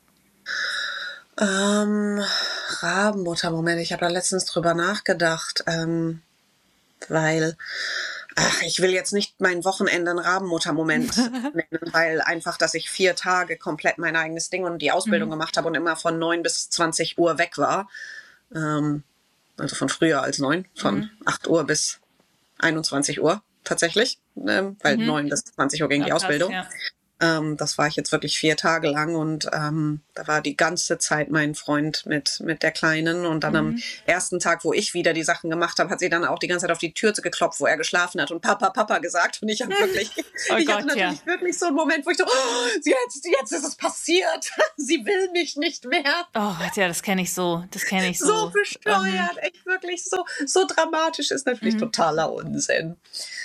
Speaker 2: Ähm, Rabenmutter, Moment, ich habe da letztens drüber nachgedacht, ähm, weil, ach, ich will jetzt nicht mein Wochenende einen Rabenmutter-Moment nennen, weil einfach, dass ich vier Tage komplett mein eigenes Ding und die Ausbildung gemacht habe und immer von neun bis zwanzig Uhr weg war. Ähm, also von früher als neun, von acht Uhr bis einundzwanzig Uhr tatsächlich, ähm, weil neun bis zwanzig Uhr ging
Speaker 1: Ja,
Speaker 2: die
Speaker 1: krass,
Speaker 2: Ausbildung.
Speaker 1: ja.
Speaker 2: Ähm, das war ich jetzt wirklich vier Tage lang und ähm, da war die ganze Zeit mein Freund mit, mit der Kleinen. Und dann mhm. am ersten Tag, wo ich wieder die Sachen gemacht habe, hat sie dann auch die ganze Zeit auf die Tür geklopft, wo er geschlafen hat und Papa, Papa gesagt. Und ich habe wirklich, oh ich Gott, hatte natürlich ja. wirklich so einen Moment, wo ich so, oh, jetzt, jetzt ist es passiert. Sie will mich nicht mehr.
Speaker 1: Oh Gott, ja, das kenne ich so. Das kenne ich so.
Speaker 2: So besteuert, mhm. echt wirklich so, so dramatisch, ist natürlich mhm. totaler Unsinn.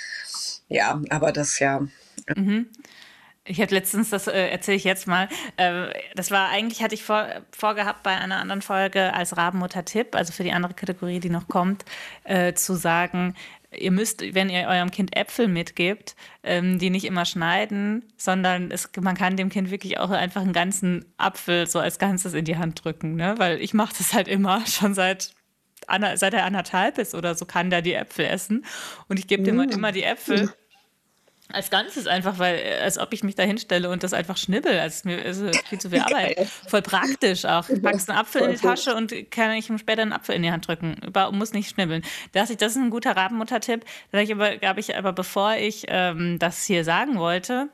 Speaker 2: Ja, aber das ja.
Speaker 1: Mhm. Ich hatte letztens, das äh, erzähle ich jetzt mal, äh, das war eigentlich, hatte ich vor, vorgehabt bei einer anderen Folge als Rabenmutter-Tipp, also für die andere Kategorie, die noch kommt, äh, zu sagen, ihr müsst, wenn ihr eurem Kind Äpfel mitgebt, ähm, die nicht immer schneiden, sondern es, man kann dem Kind wirklich auch einfach einen ganzen Apfel so als Ganzes in die Hand drücken, ne? Weil ich mache das halt immer, schon seit, seit er anderthalb ist oder so, kann der die Äpfel essen und ich gebe dem mm. halt immer die Äpfel als Ganzes einfach, weil als ob ich mich da hinstelle und das einfach schnibbel. Also mir ist viel zu viel Arbeit. Voll praktisch auch. Du packst einen Apfel in die Tasche und kann ich ihm später einen Apfel in die Hand drücken. Über, muss nicht schnibbeln. Da dachte ich, das ist ein guter Rabenmutter-Tipp. Da habe ich aber, glaube ich, aber bevor ich ähm, das hier sagen wollte,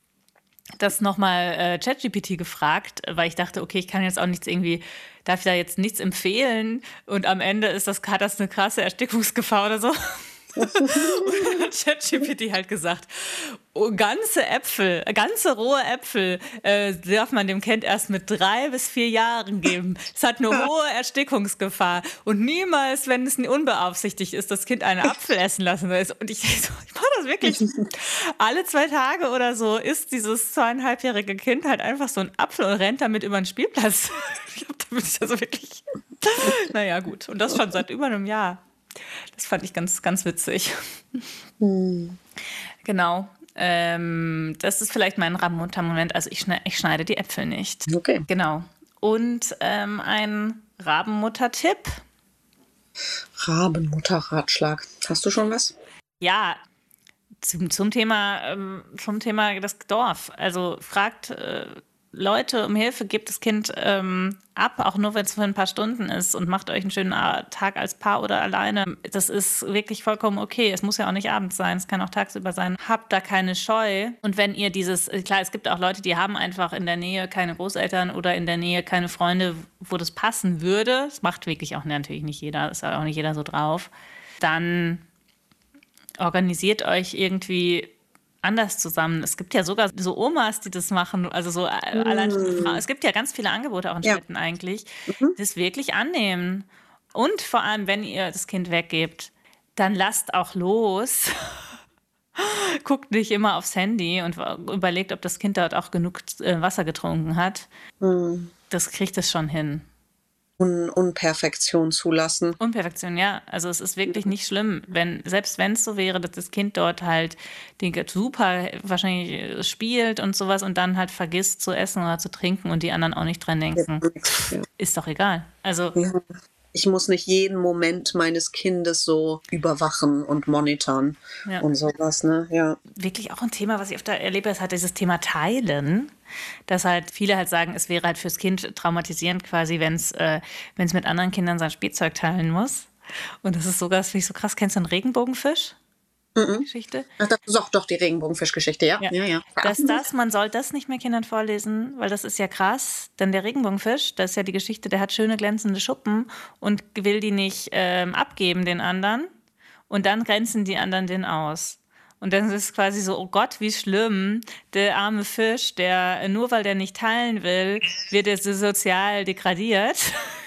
Speaker 1: das nochmal äh, ChatGPT gefragt, weil ich dachte, okay, ich kann jetzt auch nichts irgendwie, darf ich da jetzt nichts empfehlen und am Ende ist das, hat das eine krasse Erstickungsgefahr oder so. Und dann hat ChatGPT halt gesagt, oh, ganze Äpfel, ganze rohe Äpfel äh, darf man dem Kind erst mit drei bis vier Jahren geben. Es hat eine hohe Erstickungsgefahr und niemals, wenn es unbeaufsichtigt ist, das Kind einen Apfel essen lassen soll. Und ich denke so, ich mache das wirklich alle zwei Tage oder so, isst dieses zweieinhalbjährige Kind halt einfach so einen Apfel und rennt damit über den Spielplatz. Ich glaube, da bin ich also wirklich, naja gut, und das schon seit über einem Jahr. Das fand ich ganz, ganz witzig. Hm. Genau. Ähm, das ist vielleicht mein Rabenmutter-Moment. Also ich schneide, ich schneide die Äpfel nicht.
Speaker 2: Okay.
Speaker 1: Genau. Und ähm, ein Rabenmutter-Tipp.
Speaker 2: Rabenmutter-Ratschlag. Hast du schon was?
Speaker 1: Ja, zum, zum Thema, ähm, zum Thema das Dorf. Also fragt äh, Leute um Hilfe, gebt das Kind ähm, ab, auch nur wenn es für ein paar Stunden ist und macht euch einen schönen Tag als Paar oder alleine. Das ist wirklich vollkommen okay. Es muss ja auch nicht abends sein, es kann auch tagsüber sein. Habt da keine Scheu. Und wenn ihr dieses, klar, es gibt auch Leute, die haben einfach in der Nähe keine Großeltern oder in der Nähe keine Freunde, wo das passen würde. Das macht wirklich auch natürlich nicht jeder, ist auch nicht jeder so drauf. Dann organisiert euch irgendwie anders zusammen. Es gibt ja sogar so Omas, die das machen, also so mm. allein Frauen. Es gibt ja ganz viele Angebote auch in ja. Städten eigentlich, mhm. das wirklich annehmen. Und vor allem, wenn ihr das Kind weggebt, dann lasst auch los. Guckt nicht immer aufs Handy und überlegt, ob das Kind dort auch genug Wasser getrunken hat. Mm. Das kriegt es schon hin.
Speaker 2: Un- Unperfektion zulassen.
Speaker 1: Unperfektion, ja. Also es ist wirklich nicht schlimm, wenn, selbst wenn es so wäre, dass das Kind dort halt den super wahrscheinlich spielt und sowas und dann halt vergisst zu essen oder zu trinken und die anderen auch nicht dran denken. Ja. Ist doch egal. Also
Speaker 2: ja. Ich muss nicht jeden Moment meines Kindes so überwachen und monitoren ja. und sowas, ne? Ja.
Speaker 1: Wirklich auch ein Thema, was ich öfter erlebe, ist halt dieses Thema Teilen. Dass halt viele halt sagen, es wäre halt fürs Kind traumatisierend quasi, wenn es äh, wenn es mit anderen Kindern sein Spielzeug teilen muss. Und das ist sogar, das finde ich so krass. Kennst du einen Regenbogenfisch?
Speaker 2: Mhm. Geschichte? Ach, das ist auch doch die Regenbogenfischgeschichte, ja.
Speaker 1: Ja.
Speaker 2: ja, ja.
Speaker 1: Dass das, man soll das nicht mehr Kindern vorlesen, weil das ist ja krass. Denn der Regenbogenfisch, das ist ja die Geschichte, der hat schöne glänzende Schuppen und will die nicht ähm, abgeben den anderen. Und dann grenzen die anderen den aus. Und dann ist es quasi so, oh Gott, wie schlimm, der arme Fisch, der nur weil der nicht teilen will, wird er so sozial degradiert.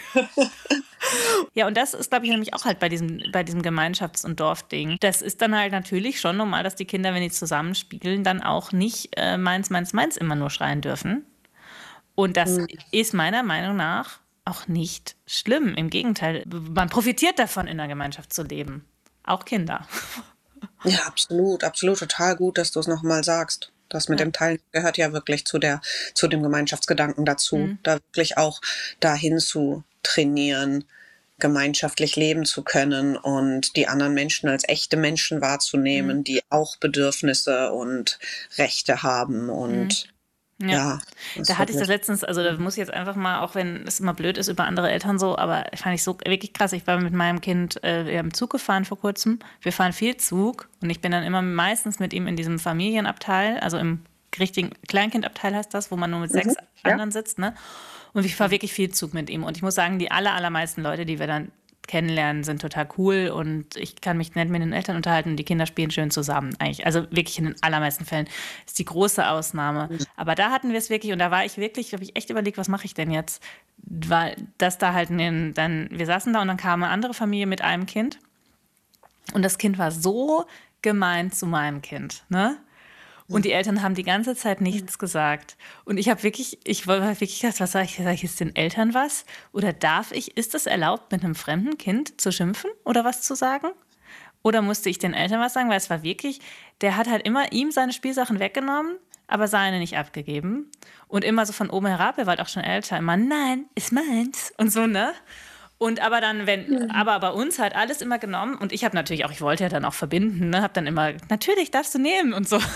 Speaker 1: Ja, und das ist, glaube ich, nämlich auch halt bei diesem, bei diesem Gemeinschafts- und Dorfding. Das ist dann halt natürlich schon normal, dass die Kinder, wenn die zusammenspielen, dann auch nicht äh, meins, meins, meins immer nur schreien dürfen. Und das mhm. ist meiner Meinung nach auch nicht schlimm. Im Gegenteil, man profitiert davon, in der Gemeinschaft zu leben. Auch Kinder.
Speaker 2: Ja, absolut, absolut. Total gut, dass du es nochmal sagst. Das mit ja. dem Teilen gehört ja wirklich zu der, zu dem Gemeinschaftsgedanken dazu, mhm. da wirklich auch dahin zu trainieren, gemeinschaftlich leben zu können und die anderen Menschen als echte Menschen wahrzunehmen, mhm. die auch Bedürfnisse und Rechte haben und
Speaker 1: mhm. ja. ja da hatte ich das letztens, also da muss ich jetzt einfach mal, auch wenn es immer blöd ist über andere Eltern so, aber fand ich so wirklich krass. Ich war mit meinem Kind äh, im Zug gefahren vor kurzem. Wir fahren viel Zug und ich bin dann immer meistens mit ihm in diesem Familienabteil, also im richtigen Kleinkindabteil heißt das, wo man nur mit sechs
Speaker 2: Mhm. Ja.
Speaker 1: anderen sitzt, ne? Und ich fahre wirklich viel Zug mit ihm. Und ich muss sagen, die aller, allermeisten Leute, die wir dann kennenlernen, sind total cool und ich kann mich nett mit den Eltern unterhalten und die Kinder spielen schön zusammen eigentlich. Also wirklich in den allermeisten Fällen ist die große Ausnahme. Aber da hatten wir es wirklich und da war ich wirklich, habe ich echt überlegt, was mache ich denn jetzt? Weil das da halt, in, dann, wir saßen da und dann kam eine andere Familie mit einem Kind und das Kind war so gemein zu meinem Kind, ne? Und die Eltern haben die ganze Zeit nichts gesagt. Und ich habe wirklich, ich war wirklich gedacht, was sage ich? Sage ich jetzt den Eltern was? Oder darf ich, ist es erlaubt, mit einem fremden Kind zu schimpfen oder was zu sagen? Oder musste ich den Eltern was sagen? Weil es war wirklich, der hat halt immer ihm seine Spielsachen weggenommen, aber seine nicht abgegeben. Und immer so von oben herab, er war halt auch schon älter, immer, nein, ist meins. Und so, ne? Und aber dann, wenn, aber bei uns halt alles immer genommen und ich habe natürlich auch, ich wollte ja dann auch verbinden, ne, habe dann immer, natürlich darfst du nehmen und so.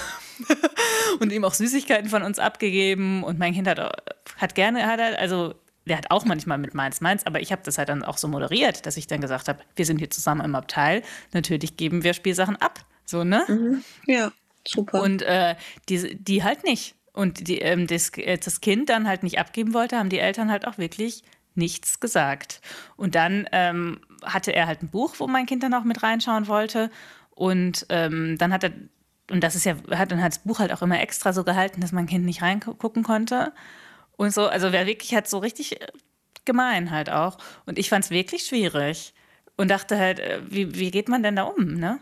Speaker 1: Und ihm auch Süßigkeiten von uns abgegeben und mein Kind hat, hat gerne, hat er, also der hat auch manchmal mit meins, meins, aber ich habe das halt dann auch so moderiert, dass ich dann gesagt habe, wir sind hier zusammen im Abteil, natürlich geben wir Spielsachen ab, so, ne?
Speaker 2: Mhm. Ja, super.
Speaker 1: Und äh, die, die halt nicht. Und die, ähm, das, das Kind dann halt nicht abgeben wollte, haben die Eltern halt auch wirklich nichts gesagt. Und dann ähm, hatte er halt ein Buch, wo mein Kind dann auch mit reinschauen wollte. Und ähm, dann hat er, und das ist ja, hat dann halt das Buch halt auch immer extra so gehalten, dass mein Kind nicht reingucken konnte. Und so, also wer wirklich halt so richtig gemein halt auch. Und ich fand es wirklich schwierig. Und dachte halt, äh, wie, wie geht man denn da um, ne?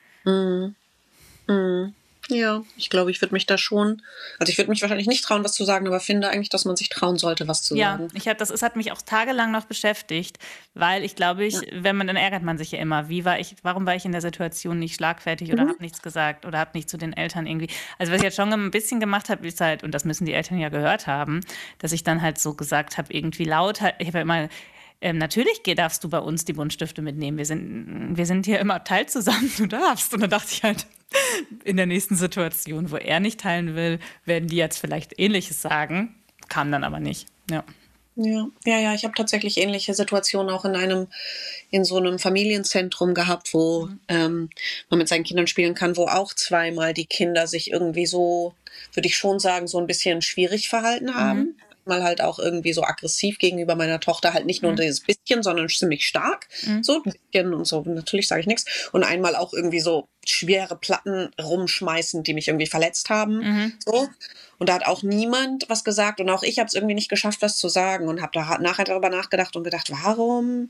Speaker 2: Mhm. Mhm. Ja, ich glaube, ich würde mich da schon, also ich würde mich wahrscheinlich nicht trauen, was zu sagen, aber finde eigentlich, dass man sich trauen sollte, was zu
Speaker 1: Ja,
Speaker 2: sagen.
Speaker 1: ich hab, das ist, hat mich auch tagelang noch beschäftigt, weil ich glaube, ich, wenn man, dann ärgert man sich ja immer, wie war ich, warum war ich in der Situation nicht schlagfertig oder
Speaker 2: Mhm.
Speaker 1: habe nichts gesagt oder habe nicht zu den Eltern irgendwie, also was ich jetzt schon ein bisschen gemacht habe, ist halt, und das müssen die Eltern ja gehört haben, dass ich dann halt so gesagt habe, irgendwie laut, halt, ich habe ja immer, ähm, natürlich geh- darfst du bei uns die Buntstifte mitnehmen, wir sind, wir sind hier im Abteil zusammen, du darfst. Und dann dachte ich halt, in der nächsten Situation, wo er nicht teilen will, werden die jetzt vielleicht Ähnliches sagen. Kam dann aber nicht. Ja.
Speaker 2: Ja, ja, ja, ich habe tatsächlich ähnliche Situationen auch in einem, in so einem Familienzentrum gehabt, wo ähm, man mit seinen Kindern spielen kann, wo auch zweimal die Kinder sich irgendwie so, würde ich schon sagen, so ein bisschen schwierig verhalten haben. Mal halt auch irgendwie so aggressiv gegenüber meiner Tochter, halt nicht nur dieses bisschen, sondern ziemlich stark. So ein bisschen und so, natürlich sage ich nichts. Und einmal auch irgendwie so schwere Platten rumschmeißen, die mich irgendwie verletzt haben. So. Und da hat auch niemand was gesagt und auch ich habe es irgendwie nicht geschafft, was zu sagen und habe da nachher darüber nachgedacht und gedacht, warum?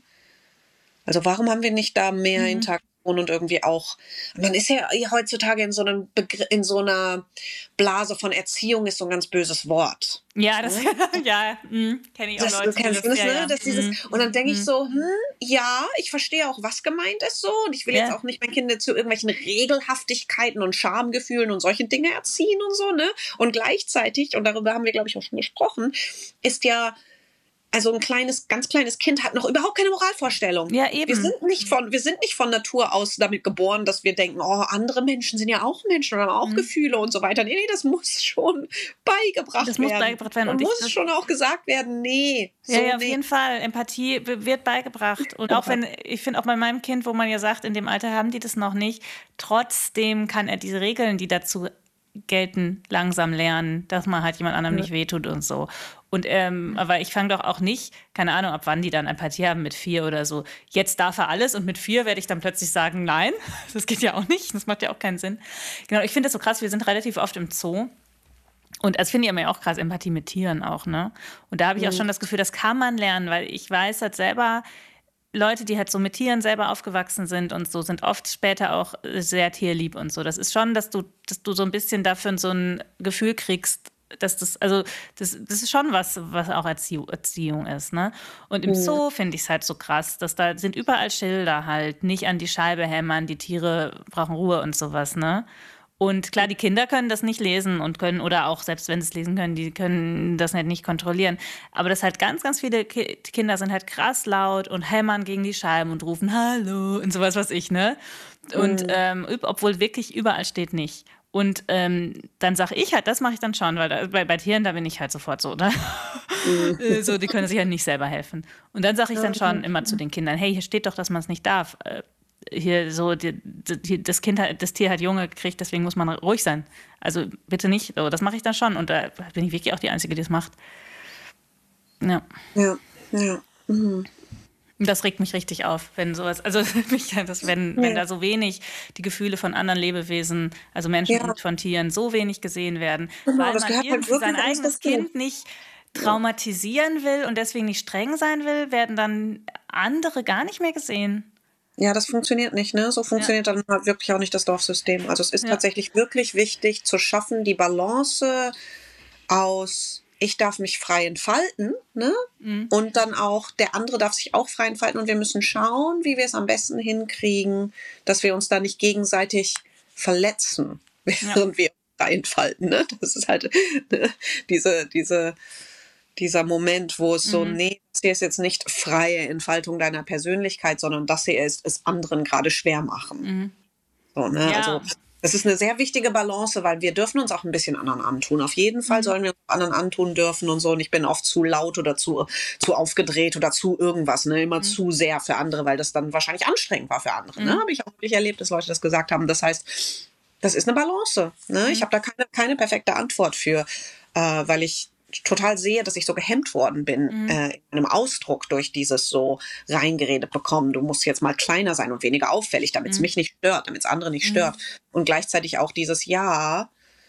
Speaker 2: Also warum haben wir nicht da mehr Interaktion und irgendwie auch, man ist ja heutzutage in so einem Begr- in so einer Blase von Erziehung ist so ein ganz böses Wort.
Speaker 1: Ja, das ja, kenne ich auch
Speaker 2: Das,
Speaker 1: Leute,
Speaker 2: du kennst
Speaker 1: die das,
Speaker 2: das,
Speaker 1: ja,
Speaker 2: ne?
Speaker 1: ja.
Speaker 2: Das dieses,
Speaker 1: Mhm.
Speaker 2: und dann denke ich so, hm, ja, ich verstehe auch, was gemeint ist so. Und ich will
Speaker 1: Ja.
Speaker 2: jetzt auch nicht mein Kind zu irgendwelchen Regelhaftigkeiten und Schamgefühlen und solche Dinge erziehen und so, ne? Und gleichzeitig, und darüber haben wir, glaube ich, auch schon gesprochen, ist ja, also ein kleines, ganz kleines Kind hat noch überhaupt keine Moralvorstellung.
Speaker 1: Ja, eben.
Speaker 2: Wir sind nicht von, wir sind nicht von Natur aus damit geboren, dass wir denken, oh, andere Menschen sind ja auch Menschen und haben auch Gefühle und so weiter. Nee, nee, das muss schon beigebracht
Speaker 1: Das
Speaker 2: werden.
Speaker 1: muss beigebracht werden.
Speaker 2: Und,
Speaker 1: Und ich-
Speaker 2: muss
Speaker 1: das-
Speaker 2: schon auch gesagt werden, nee, so
Speaker 1: Ja, ja, auf
Speaker 2: nicht.
Speaker 1: jeden Fall. Empathie b- wird beigebracht. Und auch wenn, ich finde auch bei meinem Kind, wo man ja sagt, in dem Alter haben die das noch nicht, trotzdem kann er diese Regeln, die dazu gelten, langsam lernen, dass man halt jemand anderem nicht wehtut und so. Und ähm, aber ich fange doch auch nicht, keine Ahnung, ab wann die dann Empathie haben, mit vier oder so. Jetzt darf er alles und mit vier werde ich dann plötzlich sagen, nein, das geht ja auch nicht, das macht ja auch keinen Sinn. Genau, ich finde das so krass, wir sind relativ oft im Zoo. Und das finde ich aber ja auch krass, Empathie mit Tieren auch, ne? Und da habe ich auch schon das Gefühl, das kann man lernen, weil ich weiß halt selber, Leute, die halt so mit Tieren selber aufgewachsen sind und so, sind oft später auch sehr tierlieb und so. Das ist schon, dass du, dass du so ein bisschen dafür so ein Gefühl kriegst, dass das, also das, das ist schon was, was auch Erziehung, Erziehung ist, ne? Und im Zoo finde ich es halt so krass, dass da sind überall Schilder halt, nicht an die Scheibe hämmern, die Tiere brauchen Ruhe und sowas, ne? Und klar, die Kinder können das nicht lesen und können, oder auch selbst wenn sie es lesen können, die können das halt nicht kontrollieren. Aber das halt ganz, ganz viele Ki Kinder sind halt krass laut und hämmern gegen die Scheiben und rufen Hallo und sowas, was ich, ne? Und ähm, üb- obwohl wirklich überall steht nicht. Und ähm, dann sage ich halt, das mache ich dann schon, weil da, bei, bei Tieren, da bin ich halt sofort so, ne? Äh, so, die können sich halt nicht selber helfen. Und dann sage ich dann schon immer zu den Kindern, hey, hier steht doch, dass man es nicht darf. Äh, hier so, die, die, das Kind hat, das Tier hat Junge gekriegt, deswegen muss man ruhig sein. Also bitte nicht. So, das mache ich dann schon. Und da bin ich wirklich auch die Einzige, die es macht. Ja.
Speaker 2: Ja, ja. Mhm.
Speaker 1: Das regt mich richtig auf, wenn sowas, also mich, das, wenn,
Speaker 2: Ja.
Speaker 1: wenn da so wenig die Gefühle von anderen Lebewesen, also Menschen
Speaker 2: Ja.
Speaker 1: und von Tieren, so wenig gesehen werden,
Speaker 2: Genau,
Speaker 1: weil
Speaker 2: das
Speaker 1: man
Speaker 2: gehört halt
Speaker 1: irgendwie sein
Speaker 2: wirklich alles
Speaker 1: eigenes
Speaker 2: dazu.
Speaker 1: Kind nicht traumatisieren will und deswegen nicht streng sein will, werden dann andere gar nicht mehr gesehen.
Speaker 2: Ja, das funktioniert nicht, ne? So funktioniert dann halt wirklich auch nicht das Dorfsystem. Also es ist
Speaker 1: Ja.
Speaker 2: tatsächlich wirklich wichtig zu schaffen, die Balance aus ich darf mich frei entfalten, ne?
Speaker 1: Mhm.
Speaker 2: Und dann auch der andere darf sich auch frei entfalten und wir müssen schauen, wie wir es am besten hinkriegen, dass wir uns da nicht gegenseitig verletzen, während wir frei entfalten, ne? Das ist halt ne? diese diese dieser Moment, wo es so,
Speaker 1: Mhm.
Speaker 2: nee, das hier ist jetzt nicht freie Entfaltung deiner Persönlichkeit, sondern das hier ist es anderen gerade schwer machen.
Speaker 1: Mhm.
Speaker 2: So, ne?
Speaker 1: Ja.
Speaker 2: Also das ist eine sehr wichtige Balance, weil wir dürfen uns auch ein bisschen anderen antun. Auf jeden Fall sollen wir uns anderen antun dürfen und so. Und ich bin oft zu laut oder zu, zu aufgedreht oder zu irgendwas, ne? Immer zu sehr für andere, weil das dann wahrscheinlich anstrengend war für andere. Ne? Habe ich auch wirklich erlebt, dass Leute das gesagt haben. Das heißt, das ist eine Balance. Ne? Ich habe da keine, keine perfekte Antwort für, äh, weil ich total sehe, dass ich so gehemmt worden bin
Speaker 1: Mhm.
Speaker 2: äh, in einem Ausdruck durch dieses so reingeredet bekommen. Du musst jetzt mal kleiner sein und weniger auffällig, damit es
Speaker 1: Mhm.
Speaker 2: mich nicht stört, damit es andere nicht
Speaker 1: Mhm.
Speaker 2: stört. Und gleichzeitig auch dieses Ja,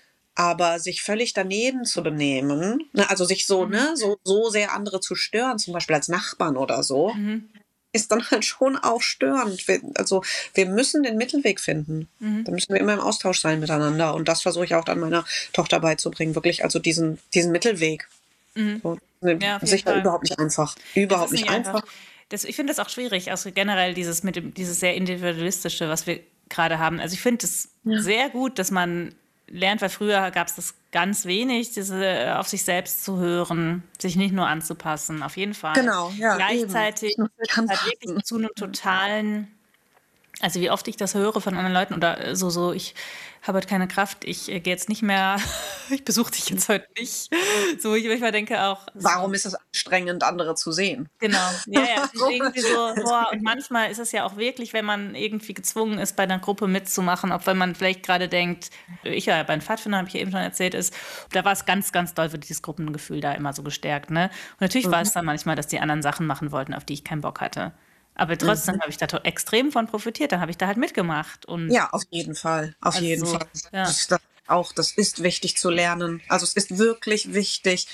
Speaker 2: aber sich völlig daneben zu benehmen, ne, also sich so,
Speaker 1: Mhm.
Speaker 2: ne, so, so sehr andere zu stören, zum Beispiel als Nachbarn oder so,
Speaker 1: Mhm.
Speaker 2: ist dann halt schon auch störend. Wir, also wir müssen den Mittelweg finden.
Speaker 1: Mhm.
Speaker 2: Da müssen wir immer im Austausch sein miteinander. Und das versuche ich auch dann meiner Tochter beizubringen. Wirklich, also diesen, diesen Mittelweg.
Speaker 1: Mhm.
Speaker 2: So, ne,
Speaker 1: Ja, auf jeden
Speaker 2: sicher
Speaker 1: Fall.
Speaker 2: überhaupt nicht einfach.
Speaker 1: Es
Speaker 2: Überhaupt
Speaker 1: ist
Speaker 2: nicht
Speaker 1: nicht einfach.
Speaker 2: einfach.
Speaker 1: Das, ich finde das auch schwierig, also generell dieses mit dem, dieses sehr individualistische, was wir gerade haben. Also ich finde es sehr gut, dass man lernt, weil früher gab es das ganz wenig, diese auf sich selbst zu hören, sich nicht nur anzupassen, auf jeden Fall.
Speaker 2: Genau, ja,
Speaker 1: Gleichzeitig
Speaker 2: eben.
Speaker 1: führt es halt wirklich zu einem totalen, also wie oft ich das höre von anderen Leuten oder so, so, ich habe heute keine Kraft, ich äh, gehe jetzt nicht mehr, ich besuche dich jetzt heute nicht. So, ich manchmal denke auch, so,
Speaker 2: Warum ist es anstrengend, andere zu sehen?
Speaker 1: genau, ja, ja, es ist
Speaker 2: So.
Speaker 1: irgendwie so, boah, und manchmal ist es ja auch wirklich, wenn man irgendwie gezwungen ist, bei einer Gruppe mitzumachen, auch wenn man vielleicht gerade denkt, ich war ja bei den Pfadfindern, habe ich ja eben schon erzählt, ist, da war es ganz, ganz doll, wird dieses Gruppengefühl da immer so gestärkt, ne? Und natürlich war es dann manchmal, dass die anderen Sachen machen wollten, auf die ich keinen Bock hatte. Aber trotzdem habe ich da to- extrem von profitiert, dann habe ich da halt mitgemacht und
Speaker 2: Ja, auf jeden Fall. Auf
Speaker 1: also
Speaker 2: jeden
Speaker 1: so,
Speaker 2: Fall.
Speaker 1: ja.
Speaker 2: Das ist das auch, das ist wichtig zu lernen. Also es ist wirklich wichtig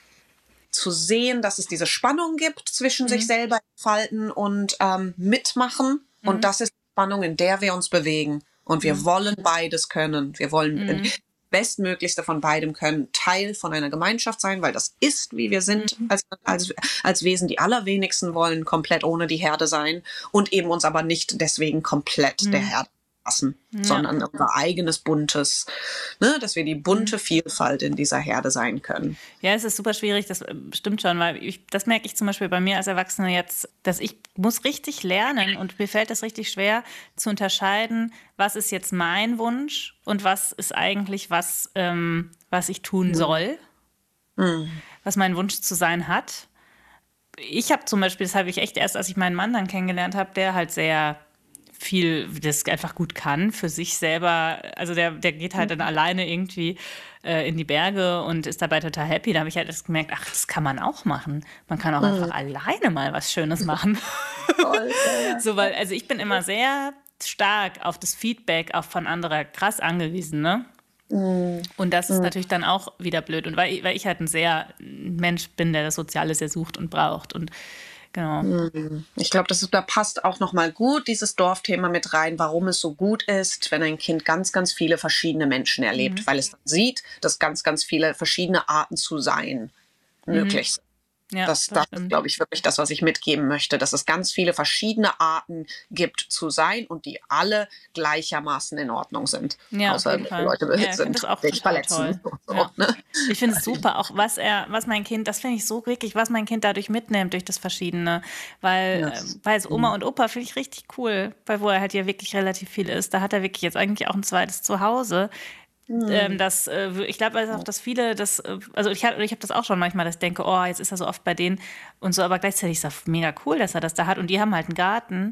Speaker 2: zu sehen, dass es diese Spannung gibt zwischen
Speaker 1: Mhm.
Speaker 2: sich selber entfalten und ähm, mitmachen.
Speaker 1: Mhm.
Speaker 2: Und das ist die Spannung, in der wir uns bewegen. Und wir
Speaker 1: Mhm.
Speaker 2: wollen beides können. Wir wollen
Speaker 1: Mhm.
Speaker 2: das Bestmöglichste von beidem können, Teil von einer Gemeinschaft sein, weil das ist, wie wir sind,
Speaker 1: Mhm.
Speaker 2: als, als, als Wesen. Die allerwenigsten wollen komplett ohne die Herde sein und eben uns aber nicht deswegen komplett der
Speaker 1: Mhm.
Speaker 2: Herde lassen,
Speaker 1: Ja.
Speaker 2: sondern unser eigenes buntes, ne, dass wir die bunte
Speaker 1: Mhm.
Speaker 2: Vielfalt in dieser Herde sein können.
Speaker 1: Ja, es ist super schwierig, das äh, stimmt schon, weil ich, das merke ich zum Beispiel bei mir als Erwachsene jetzt, dass ich muss richtig lernen und mir fällt das richtig schwer zu unterscheiden, was ist jetzt mein Wunsch und was ist eigentlich was, ähm, was ich tun soll,
Speaker 2: Mhm.
Speaker 1: was mein Wunsch zu sein hat. Ich habe zum Beispiel, das habe ich echt erst, als ich meinen Mann dann kennengelernt habe, der halt sehr viel das einfach gut kann für sich selber. Also der, der geht halt dann alleine irgendwie äh, in die Berge und ist dabei total happy. Da habe ich halt erst gemerkt, ach, das kann man auch machen. Man kann auch einfach alleine mal was Schönes machen.
Speaker 2: Toll, ja, ja.
Speaker 1: So, weil, also ich bin immer sehr stark auf das Feedback auch von anderer krass angewiesen, ne? Und das ist natürlich dann auch wieder blöd. Und weil, ich- weil ich halt ein sehr ein Mensch bin, der das Soziale sehr sucht und braucht. Und genau.
Speaker 2: Ich glaube, das ist, da passt auch noch mal gut dieses Dorfthema mit rein, warum es so gut ist, wenn ein Kind ganz, ganz viele verschiedene Menschen erlebt, weil es dann sieht, dass ganz, ganz viele verschiedene Arten zu sein möglich sind.
Speaker 1: Ja,
Speaker 2: Das,
Speaker 1: das
Speaker 2: das ist,
Speaker 1: stimmt.
Speaker 2: glaube ich, wirklich das, was ich mitgeben möchte, dass es ganz viele verschiedene Arten gibt zu sein und die alle gleichermaßen in Ordnung sind.
Speaker 1: Ja, auf
Speaker 2: Außer
Speaker 1: jeden
Speaker 2: die
Speaker 1: Fall.
Speaker 2: Leute
Speaker 1: Ja, ich finde
Speaker 2: sind
Speaker 1: das auch
Speaker 2: sich
Speaker 1: total
Speaker 2: verletzen.
Speaker 1: toll.
Speaker 2: So,
Speaker 1: Ja.
Speaker 2: ne?
Speaker 1: Ich finde es super, auch was er, was mein Kind, das finde ich so wirklich, was mein Kind dadurch mitnimmt durch das Verschiedene. Weil,
Speaker 2: Ja.
Speaker 1: äh, weil so Oma und Opa finde ich richtig cool, weil wo er halt ja wirklich relativ viel ist. Da hat er wirklich jetzt eigentlich auch ein zweites Zuhause. Ähm, das, äh, ich glaube also auch, dass viele das, äh, also ich habe ich hab das auch schon manchmal, dass ich denke, oh, jetzt ist er so oft bei denen und so, aber gleichzeitig ist das mega cool, dass er das da hat und die haben halt einen Garten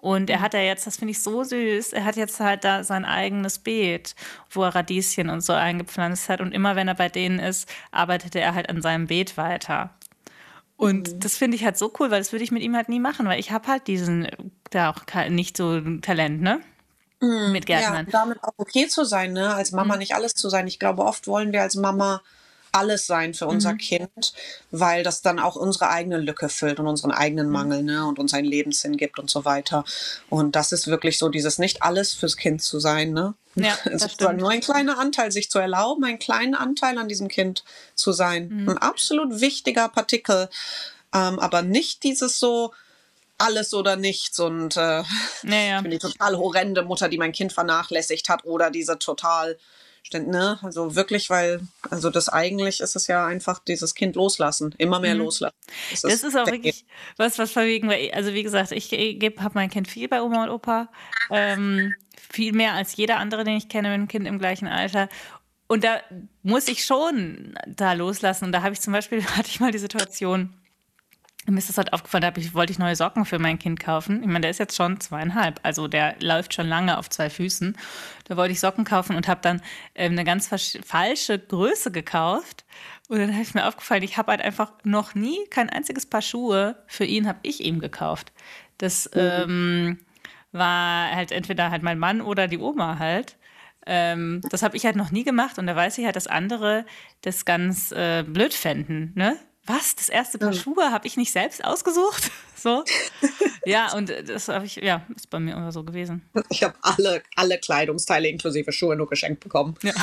Speaker 1: Und er hat ja jetzt, das finde ich so süß, er hat jetzt halt da sein eigenes Beet, wo er Radieschen und so eingepflanzt hat. Und immer wenn er bei denen ist, arbeitet er halt an seinem Beet weiter. Und mhm. das finde ich halt so cool, weil das würde ich mit ihm halt nie machen, weil ich habe halt diesen, da auch nicht so Talent, ne?
Speaker 2: Mhm. Mit Gärtnern. Ja, damit auch okay zu sein, ne? Als Mama mhm. nicht alles zu sein. Ich glaube, oft wollen wir als Mama alles sein für unser mhm. Kind, weil das dann auch unsere eigene Lücke füllt und unseren eigenen Mangel, ne, und uns einen Lebenssinn gibt und so weiter. Und das ist wirklich so, dieses nicht alles fürs Kind zu sein, ne?
Speaker 1: Ja, das stimmt.
Speaker 2: Nur ein kleiner Anteil, sich zu erlauben, einen kleinen Anteil an diesem Kind zu sein. Mhm. Ein absolut wichtiger Partikel, ähm, aber nicht dieses so alles oder nichts und äh, ja, ja. ich bin die total horrende Mutter, die mein Kind vernachlässigt hat, oder diese total Ne? Also wirklich, weil, also das eigentlich ist es ja einfach dieses Kind loslassen, immer mehr mhm. loslassen.
Speaker 1: Das, das ist, ist auch wirklich was, was verwegen, weil, also wie gesagt, ich habe mein Kind viel bei Oma und Opa, ähm, viel mehr als jeder andere, den ich kenne, mit einem Kind im gleichen Alter. Und da muss ich schon da loslassen. Und da habe ich zum Beispiel, hatte ich mal die Situation, mir ist das halt aufgefallen, da ich, wollte ich neue Socken für mein Kind kaufen. Ich meine, der ist jetzt schon zweieinhalb, also der läuft schon lange auf zwei Füßen. Da wollte ich Socken kaufen und habe dann ähm, eine ganz falsche Größe gekauft. Und dann habe ich mir aufgefallen, ich habe halt einfach noch nie kein einziges Paar Schuhe für ihn, habe ich ihm gekauft. Das mhm. ähm, war halt entweder halt mein Mann oder die Oma halt. Ähm, das habe ich halt noch nie gemacht und da weiß ich halt, dass andere das ganz äh, blöd fänden, ne? Was? Das erste Paar Schuhe habe ich nicht selbst ausgesucht? So. Ja, und das habe ich, ja, ist bei mir immer so gewesen.
Speaker 2: Ich habe alle, alle Kleidungsteile inklusive Schuhe nur geschenkt bekommen.
Speaker 1: Ja.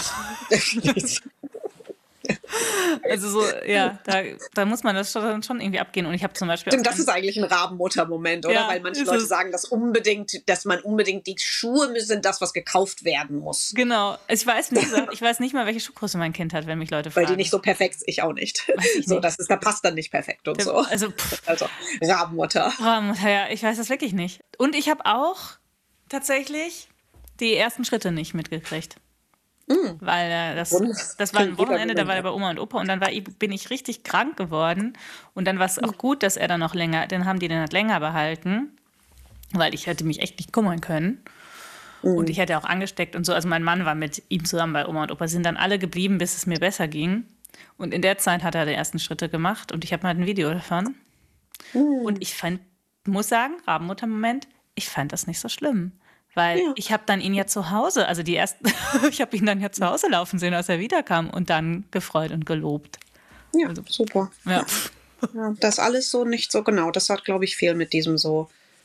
Speaker 1: Also so, ja, da, da muss man das schon, schon irgendwie abgehen. Und ich habe zum Beispiel.
Speaker 2: Stimmt, das ist eigentlich ein Rabenmutter-Moment, oder?
Speaker 1: Ja,
Speaker 2: weil manche Leute
Speaker 1: es.
Speaker 2: sagen, dass unbedingt, dass man unbedingt die Schuhe sind das, was gekauft werden muss.
Speaker 1: Genau. Ich weiß, wie gesagt, ich weiß nicht mal, welche Schuhgröße mein Kind hat, wenn mich Leute fragen.
Speaker 2: Weil die nicht so perfekt, ich auch nicht. Ich so, nicht. Das ist, da passt dann nicht perfekt und
Speaker 1: Der,
Speaker 2: so.
Speaker 1: Also,
Speaker 2: also Rabenmutter.
Speaker 1: Rabenmutter, ja, ich weiß das wirklich nicht. Und ich habe auch tatsächlich die ersten Schritte nicht mitgekriegt. Mhm. Weil äh, das, das war ein Wochenende, da war er bei Oma und Opa und dann war ich, bin ich richtig krank geworden und dann war es auch gut, dass er dann noch länger, dann haben die den halt länger behalten, weil ich hätte mich echt nicht kümmern können mhm. und ich hätte auch angesteckt und so, also mein Mann war mit ihm zusammen bei Oma und Opa, sind dann alle geblieben, bis es mir besser ging und in der Zeit hat er die ersten Schritte gemacht und ich habe mal ein Video davon mhm. und ich fand, muss sagen, Rabenmutter-Moment, ich fand das nicht so schlimm. Weil ja. ich habe dann ihn ja zu Hause, also die ersten, ich habe ihn dann ja zu Hause laufen sehen, als er wiederkam und dann gefreut und gelobt.
Speaker 2: Ja,
Speaker 1: also,
Speaker 2: super.
Speaker 1: Ja.
Speaker 2: Ja, das alles so nicht so genau. Das hat, glaube ich, viel mit diesem so,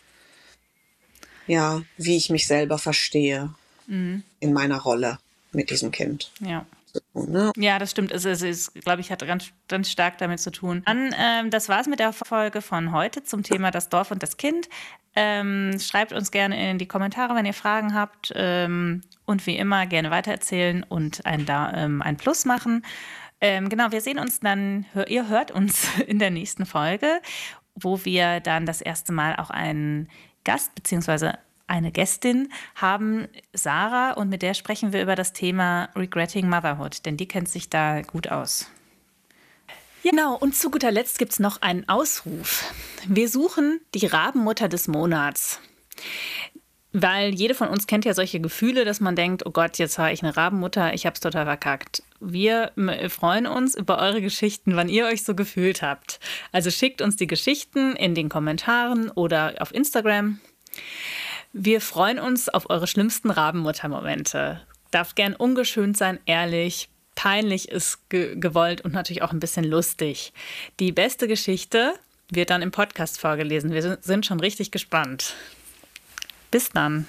Speaker 2: ja, wie ich mich selber verstehe mhm. in meiner Rolle mit diesem Kind.
Speaker 1: Ja.
Speaker 2: So, ne?
Speaker 1: Ja, das stimmt. Es ist, ist glaube ich, hat ganz, ganz stark damit zu tun. Dann, ähm, das war's mit der Folge von heute zum Thema das Dorf und das Kind. Ähm, schreibt uns gerne in die Kommentare, wenn ihr Fragen habt. Ähm, und wie immer gerne weitererzählen und ein, da, ähm, ein Plus machen. Ähm, genau, wir sehen uns dann, hör, ihr hört uns in der nächsten Folge, wo wir dann das erste Mal auch einen Gast bzw. eine Gästin haben, Sarah, und mit der sprechen wir über das Thema Regretting Motherhood, denn die kennt sich da gut aus. Genau, und zu guter Letzt gibt es noch einen Ausruf. Wir suchen die Rabenmutter des Monats. Weil jede von uns kennt ja solche Gefühle, dass man denkt, oh Gott, jetzt habe ich eine Rabenmutter, ich habe es total verkackt. Wir freuen uns über eure Geschichten, wann ihr euch so gefühlt habt. Also schickt uns die Geschichten in den Kommentaren oder auf Instagram. Wir freuen uns auf eure schlimmsten Rabenmutter-Momente. Darf gern ungeschönt sein, ehrlich. Peinlich ist ge- gewollt und natürlich auch ein bisschen lustig. Die beste Geschichte wird dann im Podcast vorgelesen. Wir sind schon richtig gespannt. Bis dann.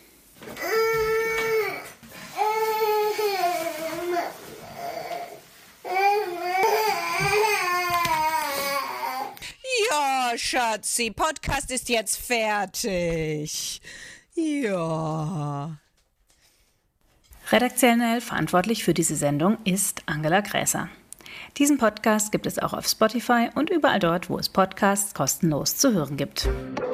Speaker 3: Ja, Schatzi, Podcast ist jetzt fertig. Ja.
Speaker 1: Redaktionell verantwortlich für diese Sendung ist Angela Gräser. Diesen Podcast gibt es auch auf Spotify und überall dort, wo es Podcasts kostenlos zu hören gibt.